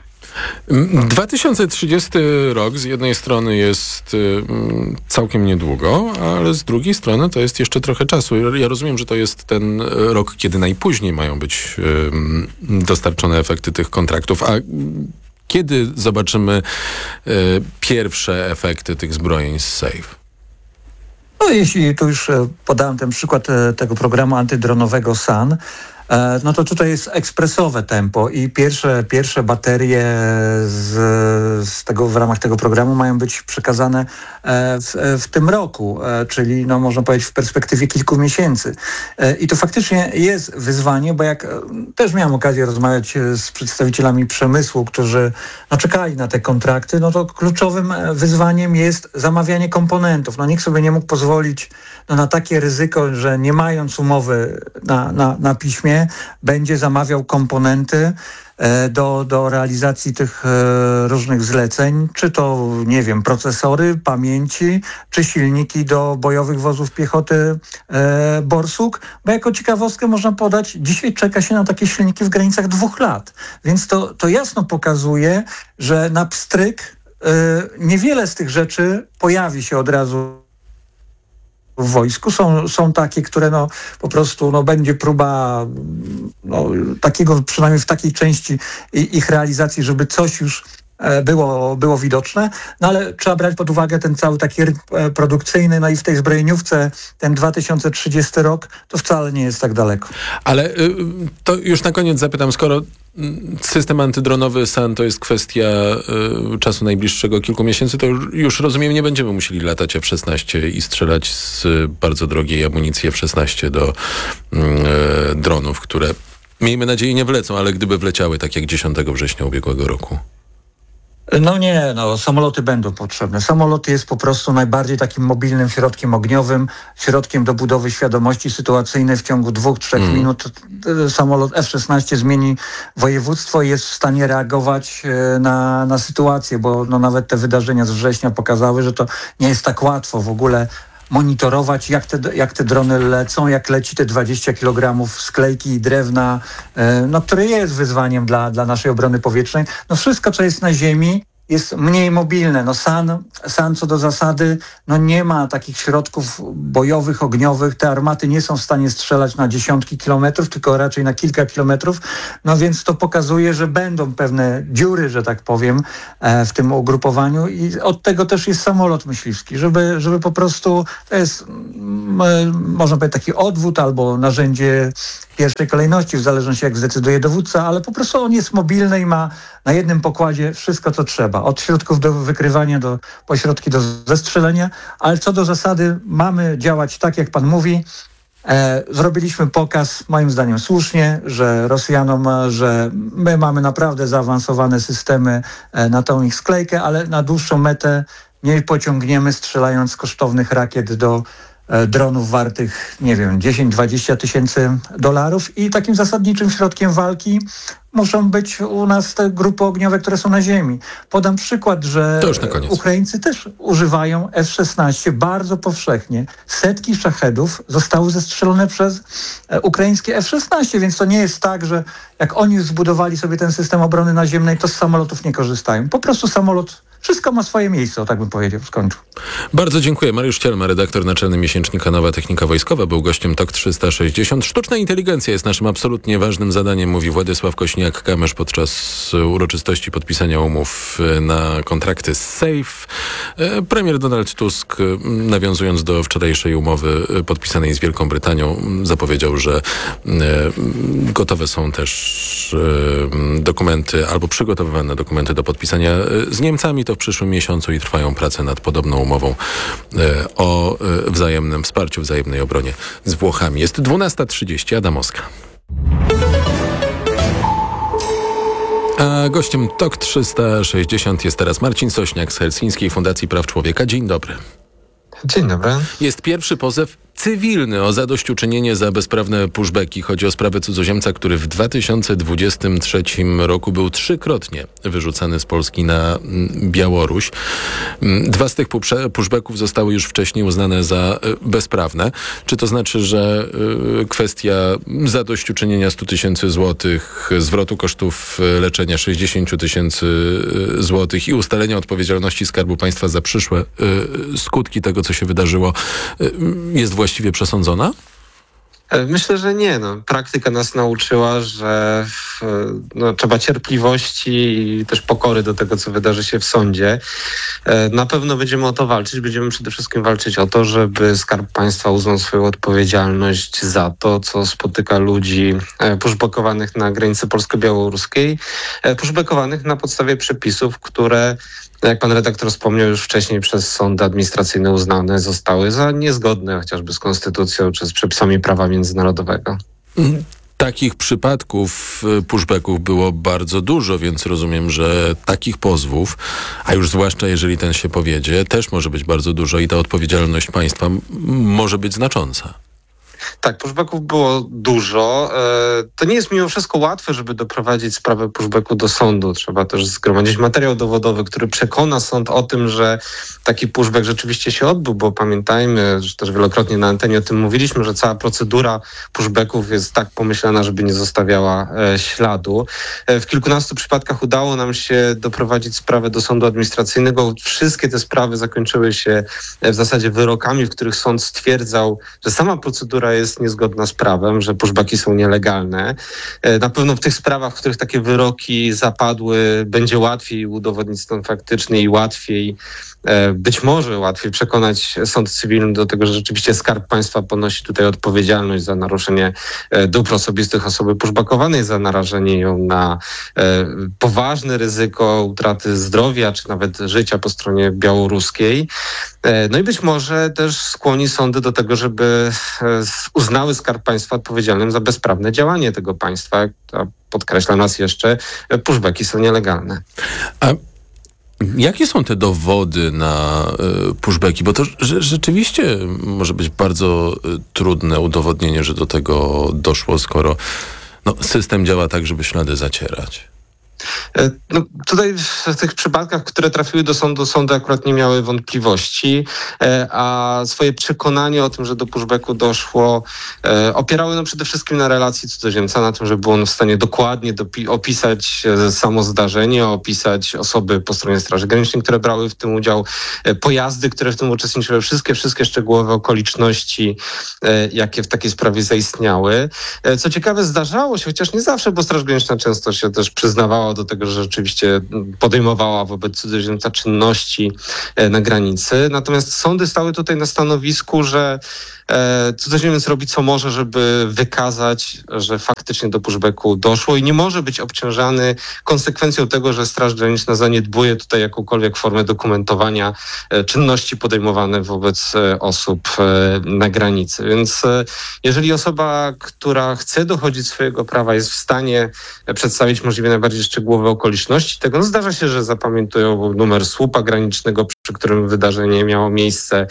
2030 rok z jednej strony jest całkiem niedługo, ale z drugiej strony to jest jeszcze trochę czasu. Ja rozumiem, że to jest ten rok, kiedy najpóźniej mają być dostarczone efekty tych kontraktów. A kiedy zobaczymy pierwsze efekty tych zbrojeń z SAFE? Jeśli tu już podałem ten przykład tego programu antydronowego SAN, to tutaj jest ekspresowe tempo i pierwsze baterie w ramach tego programu mają być przekazane w tym roku, czyli można powiedzieć w perspektywie kilku miesięcy. I to faktycznie jest wyzwanie, bo jak też miałem okazję rozmawiać z przedstawicielami przemysłu, którzy czekali na te kontrakty, to kluczowym wyzwaniem jest zamawianie komponentów. Nikt sobie nie mógł pozwolić na takie ryzyko, że nie mając umowy na piśmie, będzie zamawiał komponenty do realizacji tych różnych zleceń, czy to, procesory, pamięci, czy silniki do bojowych wozów piechoty Borsuk, bo jako ciekawostkę można podać, dzisiaj czeka się na takie silniki w granicach 2 lat, więc to jasno pokazuje, że na pstryk niewiele z tych rzeczy pojawi się od razu w wojsku. Są takie, które po prostu będzie próba takiego, przynajmniej w takiej części ich realizacji, żeby coś już było widoczne, ale trzeba brać pod uwagę ten cały taki rytm produkcyjny, i w tej zbrojeniówce ten 2030 rok to wcale nie jest tak daleko. Ale to już na koniec zapytam, skoro System antydronowy SAN to jest kwestia czasu najbliższego kilku miesięcy. To już rozumiem, nie będziemy musieli latać F-16 i strzelać z bardzo drogiej amunicji F-16 do dronów, które miejmy nadzieję nie wlecą, ale gdyby wleciały tak jak 10 września ubiegłego roku. Samoloty będą potrzebne. Samolot jest po prostu najbardziej takim mobilnym środkiem ogniowym, środkiem do budowy świadomości sytuacyjnej. W ciągu 2-3 minut samolot F-16 zmieni województwo i jest w stanie reagować na sytuację, bo nawet te wydarzenia z września pokazały, że to nie jest tak łatwo w ogóle monitorować, jak te drony lecą, jak leci te 20 kg sklejki i drewna, które jest wyzwaniem dla naszej obrony powietrznej. Wszystko, co jest na ziemi, jest mniej mobilne. SAN co do zasady nie ma takich środków bojowych, ogniowych. Te armaty nie są w stanie strzelać na dziesiątki kilometrów, tylko raczej na kilka kilometrów. Więc to pokazuje, że będą pewne dziury, że tak powiem, w tym ugrupowaniu i od tego też jest samolot myśliwski, żeby po prostu, to jest można powiedzieć taki odwód albo narzędzie pierwszej kolejności, w zależności jak zdecyduje dowódca, ale po prostu on jest mobilny i ma na jednym pokładzie wszystko, co trzeba. Od środków do wykrywania, po środki do zestrzelenia, ale co do zasady mamy działać tak, jak pan mówi. Zrobiliśmy pokaz, moim zdaniem słusznie, że Rosjanom, że my mamy naprawdę zaawansowane systemy na tą ich sklejkę, ale na dłuższą metę nie pociągniemy strzelając z kosztownych rakiet do dronów wartych, 10-20 tysięcy dolarów i takim zasadniczym środkiem walki muszą być u nas te grupy ogniowe, które są na ziemi. Podam przykład, że Ukraińcy też używają F-16 bardzo powszechnie. Setki szachedów zostały zestrzelone przez ukraińskie F-16, więc to nie jest tak, że jak oni zbudowali sobie ten system obrony naziemnej, to z samolotów nie korzystają. Po prostu wszystko ma swoje miejsce, tak bym powiedział, skończył. Bardzo dziękuję. Mariusz Cielma, redaktor naczelny miesięcznika Nowa Technika Wojskowa, był gościem TOK 360. Sztuczna inteligencja jest naszym absolutnie ważnym zadaniem, mówi Władysław Kośniak-Kamysz podczas uroczystości podpisania umów na kontrakty z SAFE. Premier Donald Tusk, nawiązując do wczorajszej umowy podpisanej z Wielką Brytanią, zapowiedział, że gotowe są też dokumenty albo przygotowywane dokumenty do podpisania z Niemcami. To w przyszłym miesiącu i trwają prace nad podobną umową o wzajemnym wsparciu, wzajemnej obronie z Włochami. Jest 12:30, Adamowska. A gościem TOK 360 jest teraz Marcin Sośniak z Helsińskiej Fundacji Praw Człowieka. Dzień dobry. Dzień dobry. Jest pierwszy pozew cywilny o zadośćuczynienie za bezprawne pushbacki. Chodzi o sprawę cudzoziemca, który w 2023 roku był 3-krotnie wyrzucany z Polski na Białoruś. 2 z tych pushbacków zostały już wcześniej uznane za bezprawne. Czy to znaczy, że kwestia zadośćuczynienia 100 000 złotych, zwrotu kosztów leczenia 60 000 złotych i ustalenia odpowiedzialności Skarbu Państwa za przyszłe skutki tego, co się wydarzyło, jest właściwie przesądzona? Myślę, że nie. Praktyka nas nauczyła, że trzeba cierpliwości i też pokory do tego, co wydarzy się w sądzie. Na pewno będziemy o to walczyć. Będziemy przede wszystkim walczyć o to, żeby Skarb Państwa uznał swoją odpowiedzialność za to, co spotyka ludzi pushbackowanych na granicy polsko-białoruskiej, pushbackowanych na podstawie przepisów, które, jak pan redaktor wspomniał, już wcześniej przez sądy administracyjne uznane zostały za niezgodne chociażby z konstytucją czy z przepisami prawa międzynarodowego. Takich przypadków pushbacków było bardzo dużo, więc rozumiem, że takich pozwów, a już zwłaszcza jeżeli ten się powiedzie, też może być bardzo dużo i ta odpowiedzialność państwa może być znacząca. Tak, pushbacków było dużo. To nie jest mimo wszystko łatwe, żeby doprowadzić sprawę pushbacku do sądu. Trzeba też zgromadzić materiał dowodowy, który przekona sąd o tym, że taki pushback rzeczywiście się odbył, bo pamiętajmy, że też wielokrotnie na antenie o tym mówiliśmy, że cała procedura pushbacków jest tak pomyślana, żeby nie zostawiała śladu. W kilkunastu przypadkach udało nam się doprowadzić sprawę do sądu administracyjnego. Wszystkie te sprawy zakończyły się w zasadzie wyrokami, w których sąd stwierdzał, że sama procedura jest niezgodna z prawem, że pushbacki są nielegalne. Na pewno w tych sprawach, w których takie wyroki zapadły, będzie łatwiej udowodnić stan faktyczny i łatwiej być może łatwiej przekonać sąd cywilny do tego, że rzeczywiście Skarb Państwa ponosi tutaj odpowiedzialność za naruszenie dóbr osobistych osoby pushbackowanej, za narażenie ją na poważne ryzyko utraty zdrowia, czy nawet życia po stronie białoruskiej. No i być może też skłoni sądy do tego, żeby uznały Skarb Państwa odpowiedzialnym za bezprawne działanie tego państwa. A podkreślam raz jeszcze, pushbacki są nielegalne. A jakie są te dowody na pushbacki? Bo to rzeczywiście może być bardzo trudne udowodnienie, że do tego doszło, skoro system działa tak, żeby ślady zacierać. No, tutaj w tych przypadkach, które trafiły do sądu, sądy akurat nie miały wątpliwości, a swoje przekonanie o tym, że do pushbacku doszło, opierały przede wszystkim na relacji cudzoziemca, na tym, że był on w stanie dokładnie opisać samo zdarzenie, opisać osoby po stronie Straży Granicznej, które brały w tym udział, pojazdy, które w tym uczestniczyły, wszystkie szczegółowe okoliczności, jakie w takiej sprawie zaistniały. Co ciekawe, zdarzało się, chociaż nie zawsze, bo Straż Graniczna często się też przyznawała do tego, że rzeczywiście podejmowała wobec cudzoziemca czynności na granicy. Natomiast sądy stały tutaj na stanowisku, że cudzoziemiec robi co może, żeby wykazać, że faktycznie do pushbacku doszło i nie może być obciążany konsekwencją tego, że Straż Graniczna zaniedbuje tutaj jakąkolwiek formę dokumentowania czynności podejmowane wobec osób na granicy. Więc jeżeli osoba, która chce dochodzić swojego prawa, jest w stanie przedstawić możliwie najbardziej szczegółowe okoliczności tego, zdarza się, że zapamiętują numer słupa granicznego, przy którym wydarzenie miało miejsce.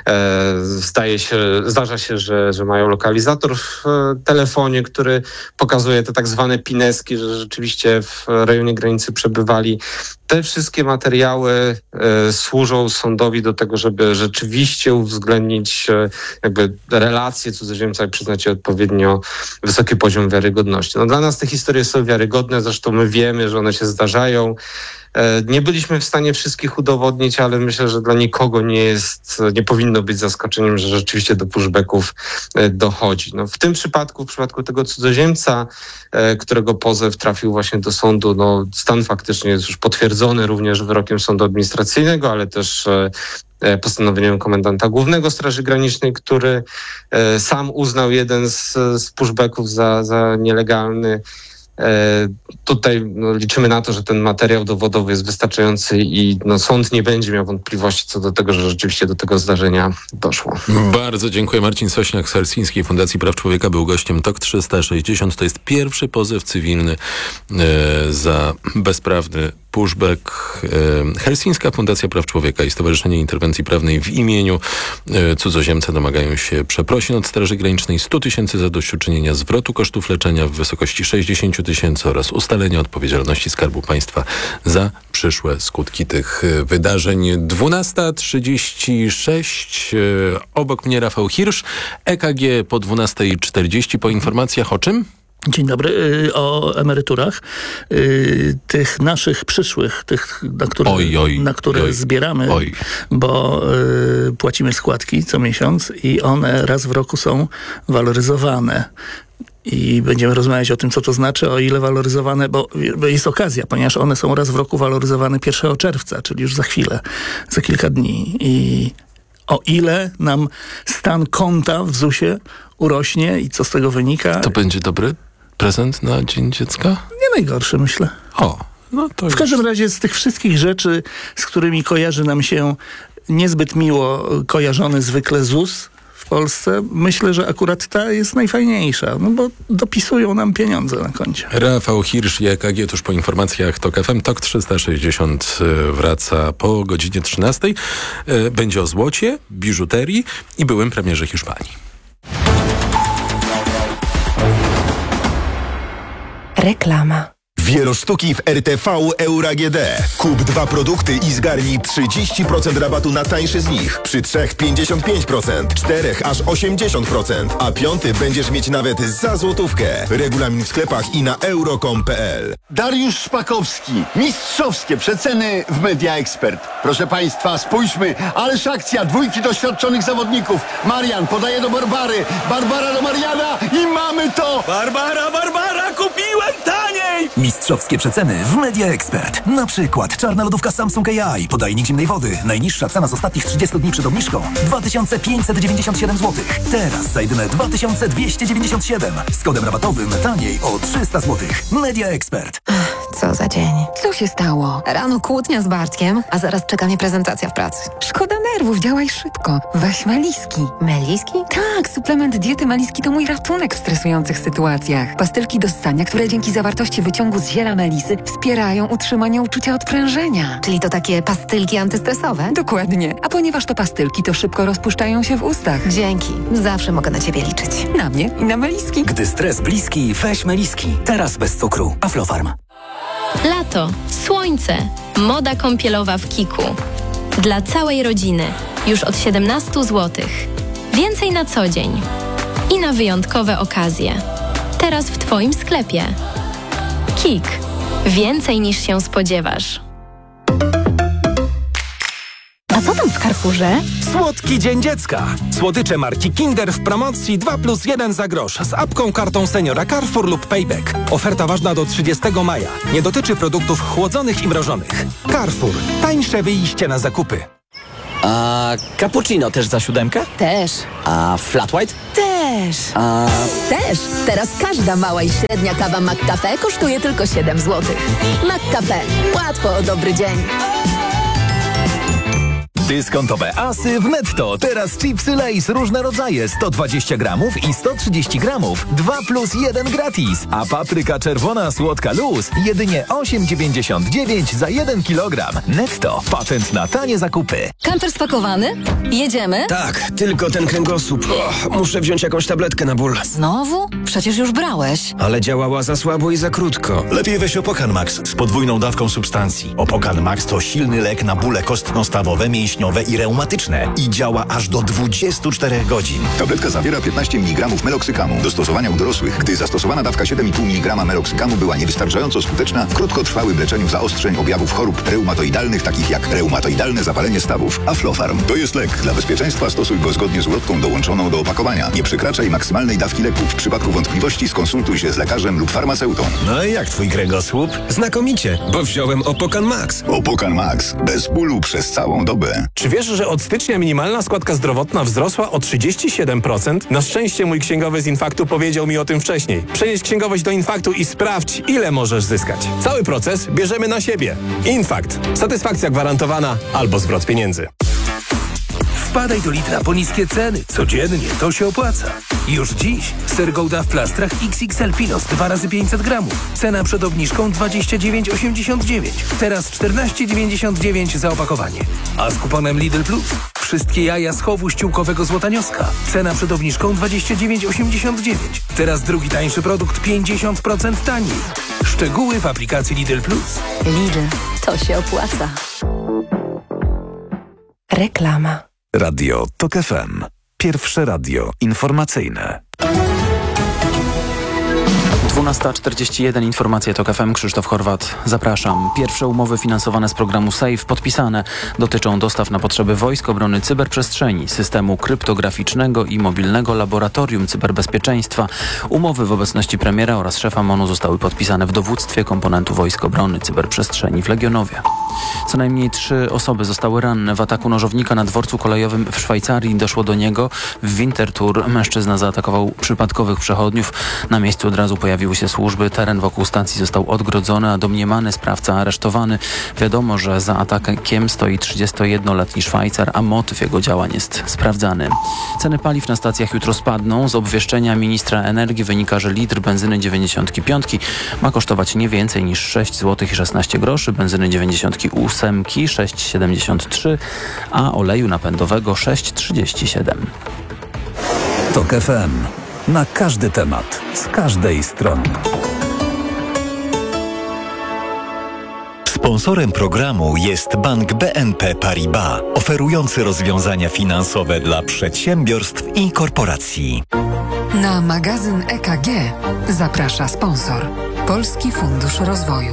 Zdarza się, że mają lokalizator w telefonie, który pokazuje te tak zwane pineski, że rzeczywiście w rejonie granicy przebywali. Te wszystkie materiały służą sądowi do tego, żeby rzeczywiście uwzględnić relacje cudzoziemca i przyznać jej odpowiednio wysoki poziom wiarygodności. Dla nas te historie są wiarygodne, zresztą my wiemy, że one się zdarzają. Nie byliśmy w stanie wszystkich udowodnić, ale myślę, że dla nikogo nie powinno być zaskoczeniem, że rzeczywiście do pushbacków dochodzi. W tym przypadku, w przypadku tego cudzoziemca, którego pozew trafił właśnie do sądu, stan faktyczny jest już potwierdzony również wyrokiem sądu administracyjnego, ale też postanowieniem komendanta głównego Straży Granicznej, który sam uznał jeden z pushbacków za nielegalny. Tutaj liczymy na to, że ten materiał dowodowy jest wystarczający i sąd nie będzie miał wątpliwości co do tego, że rzeczywiście do tego zdarzenia doszło. Bardzo dziękuję. Marcin Sośniak z Helsińskiej Fundacji Praw Człowieka był gościem TOK 360. To jest pierwszy pozew cywilny za bezprawny pushback. Helsińska Fundacja Praw Człowieka i Stowarzyszenie Interwencji Prawnej w imieniu cudzoziemca domagają się przeprosin od Straży Granicznej, 100 000 zadośćuczynienia, zwrotu kosztów leczenia w wysokości 60 000 oraz ustalenia odpowiedzialności Skarbu Państwa za przyszłe skutki tych wydarzeń. 12:36. Obok mnie Rafał Hirsch. EKG po 12:40. Po informacjach o czym? Dzień dobry. O emeryturach. Tych naszych przyszłych, tych, na które zbieramy, bo płacimy składki co miesiąc i one raz w roku są waloryzowane. I będziemy rozmawiać o tym, co to znaczy, o ile waloryzowane, bo jest okazja, ponieważ one są raz w roku waloryzowane 1 czerwca, czyli już za chwilę, za kilka dni. I o ile nam stan konta w ZUS-ie urośnie i co z tego wynika. To będzie dobry prezent na Dzień Dziecka? Nie najgorszy, myślę. To w każdym razie z tych wszystkich rzeczy, z którymi kojarzy nam się niezbyt miło kojarzony zwykle ZUS w Polsce, myślę, że akurat ta jest najfajniejsza, bo dopisują nam pieniądze na koncie. Rafał Hirsch i EKG tuż po informacjach TOK FM. TOK 360 wraca po godzinie 13. Będzie o złocie, biżuterii i byłym premierze Hiszpanii. Reklama. Wielosztuki w RTV Euro AGD. Kup 2 produkty i zgarnij 30% rabatu na tańszy z nich. Przy 3 55%, 4 aż 80%, a 5 będziesz mieć nawet za złotówkę. Regulamin w sklepach i na euro.com.pl. Dariusz Szpakowski. Mistrzowskie przeceny w Media Expert. Proszę Państwa, spójrzmy, ależ akcja, 2 doświadczonych zawodników. Marian podaje do Barbary, Barbara do Mariana i mamy to! Barbara, kupiłem taniej! Mistrzowskie przeceny w Media Expert. Na przykład czarna lodówka Samsung AI, podajnik zimnej wody. Najniższa cena z ostatnich 30 dni przed obniżką 2597 zł. Teraz za jedyne 2297. Z kodem rabatowym taniej o 300 zł. Media Expert. Co za dzień. Co się stało? Rano kłótnia z Bartkiem, a zaraz czeka mnie prezentacja w pracy. Szkoda nerwów, działaj szybko. Weź Meliski. Meliski? Tak, suplement diety Meliski to mój ratunek w stresujących sytuacjach. Pastylki do ssania, które dzięki zawartości wyciągu z ziela melisy wspierają utrzymanie uczucia odprężenia. Czyli to takie pastylki antystresowe? Dokładnie. A ponieważ to pastylki, to szybko rozpuszczają się w ustach. Dzięki. Zawsze mogę na ciebie liczyć. Na mnie i na Meliski. Gdy stres bliski, weź Meliski. Teraz bez cukru. Aflofarm. Lato, słońce, moda kąpielowa w Kiku. Dla całej rodziny. Już od 17 zł. Więcej na co dzień. I na wyjątkowe okazje. Teraz w Twoim sklepie. Kik. Więcej niż się spodziewasz. A co tam w Carrefourze? Słodki Dzień Dziecka. Słodycze marki Kinder w promocji 2+1 za grosz z apką, kartą seniora Carrefour lub Payback. Oferta ważna do 30 maja. Nie dotyczy produktów chłodzonych i mrożonych. Carrefour. Tańsze wyjście na zakupy. A cappuccino też za 7? Też. A flat white? Też. A Też. Teraz każda mała i średnia kawa McCafe kosztuje tylko 7 zł. McCafe. Łatwo o dobry dzień. Dyskontowe asy w Netto. Teraz chipsy Lay's różne rodzaje 120 gramów i 130 gramów. 2+1 gratis. A papryka czerwona słodka luz jedynie 8,99 za 1 kilogram. Netto. Patent na tanie zakupy. Kamper spakowany? Jedziemy? Tak, tylko ten kręgosłup. Muszę wziąć jakąś tabletkę na ból. Znowu? Przecież już brałeś. Ale działała za słabo i za krótko. Lepiej weź Opokan Max z podwójną dawką substancji. Opokan Max to silny lek na bóle kostno-stawowe, mięśniowe i reumatyczne i działa aż do 24 godzin. Tabletka zawiera 15 mg meloksykamu. Do stosowania u dorosłych, gdy zastosowana dawka 7,5 mg meloksykamu była niewystarczająco skuteczna w krótkotrwałym leczeniu zaostrzeń objawów chorób reumatoidalnych, takich jak reumatoidalne zapalenie stawów. Aflofarm to jest lek. Dla bezpieczeństwa stosuj go zgodnie z ulotką dołączoną do opakowania. Nie przekraczaj maksymalnej dawki leku. W przypadku wątpliwości skonsultuj się z lekarzem lub farmaceutą. No i jak twój kręgosłup? Znakomicie, bo wziąłem Opokan Max. Opokan Max. Bez bólu przez całą dobę. Czy wiesz, że od stycznia minimalna składka zdrowotna wzrosła o 37%? Na szczęście mój księgowy z Infaktu powiedział mi o tym wcześniej. Przenieś księgowość do Infaktu i sprawdź, ile możesz zyskać. Cały proces bierzemy na siebie. Infakt. Satysfakcja gwarantowana albo zwrot pieniędzy. Wpadaj do Lidla po niskie ceny. Codziennie to się opłaca. Już dziś ser Gouda w plastrach XXL Pilos 2 razy 500 gramów. Cena przed obniżką 29,89. Teraz 14,99 za opakowanie. A z kuponem Lidl Plus wszystkie jaja z chowu ściółkowego złotanioska. Cena przed obniżką 29,89. Teraz drugi tańszy produkt 50% taniej. Szczegóły w aplikacji Lidl Plus. Lidl, to się opłaca. Reklama. Radio TOK FM. Pierwsze radio informacyjne. 12:41, informacje TOK FM, Krzysztof Horwat. Zapraszam. Pierwsze umowy finansowane z programu SAFE podpisane dotyczą dostaw na potrzeby Wojsk Obrony Cyberprzestrzeni, systemu kryptograficznego i mobilnego laboratorium cyberbezpieczeństwa. Umowy w obecności premiera oraz szefa MON-u zostały podpisane w dowództwie komponentu Wojsk Obrony Cyberprzestrzeni w Legionowie. Co najmniej 3 osoby zostały ranne w ataku nożownika na dworcu kolejowym w Szwajcarii. Doszło do niego w Winterthur. Mężczyzna zaatakował przypadkowych przechodniów. Na miejscu od razu pojawiły się służby. Teren wokół stacji został odgrodzony, a domniemany sprawca aresztowany. Wiadomo, że za atakiem stoi 31-letni Szwajcar, a motyw jego działań jest sprawdzany. Ceny paliw na stacjach jutro spadną. Z obwieszczenia ministra energii wynika, że litr benzyny 95 ma kosztować nie więcej niż 6 zł i 16 groszy, benzyny 98 6,73, a oleju napędowego 6,37. TOK FM. Na każdy temat, z każdej strony. Sponsorem programu jest Bank BNP Paribas, oferujący rozwiązania finansowe dla przedsiębiorstw i korporacji. Na magazyn EKG zaprasza sponsor Polski Fundusz Rozwoju.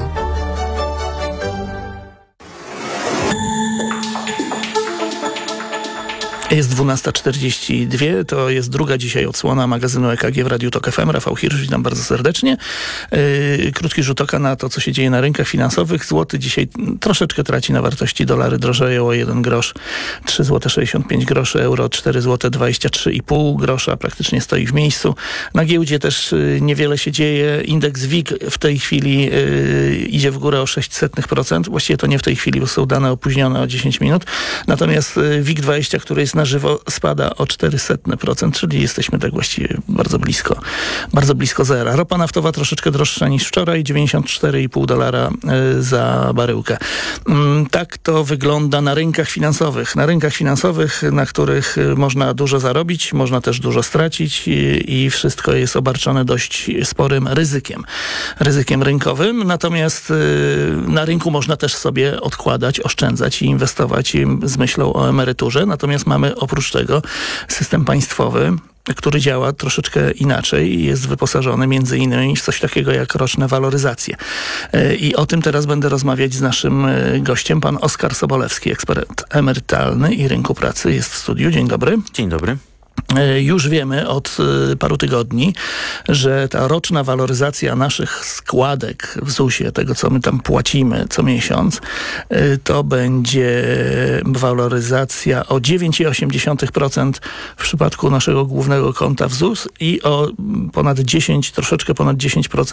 Jest 12:42, to jest druga dzisiaj odsłona magazynu EKG w Radiu Tok FM. Rafał Hirsch, witam bardzo serdecznie. Krótki rzut oka na to, co się dzieje na rynkach finansowych. Złoty dzisiaj troszeczkę traci na wartości, dolary drożeją o 1 grosz, 3,65 zł, euro 4,23,5 zł, praktycznie stoi w miejscu. Na giełdzie też niewiele się dzieje. Indeks WIG w tej chwili idzie w górę o 0,06%. Właściwie to nie w tej chwili, bo są dane opóźnione o 10 minut. Natomiast WIG20, który jest na żywo, spada o 0,04%, czyli jesteśmy tak właściwie bardzo blisko zera. Ropa naftowa troszeczkę droższa niż wczoraj, $94,5 za baryłkę. Tak to wygląda na rynkach finansowych. Na rynkach finansowych, na których można dużo zarobić, można też dużo stracić i wszystko jest obarczone dość sporym ryzykiem rynkowym. Natomiast na rynku można też sobie odkładać, oszczędzać i inwestować z myślą o emeryturze. Natomiast mamy oprócz tego system państwowy, który działa troszeczkę inaczej i jest wyposażony między innymi w coś takiego jak roczne waloryzacje. I o tym teraz będę rozmawiać z naszym gościem, pan Oskar Sobolewski, ekspert emerytalny i rynku pracy, jest w studiu. Dzień dobry. Dzień dobry. Już wiemy od paru tygodni, że ta roczna waloryzacja naszych składek w ZUS-ie, tego co my tam płacimy co miesiąc, to będzie waloryzacja o 9,8% w przypadku naszego głównego konta w ZUS i o troszeczkę ponad 10%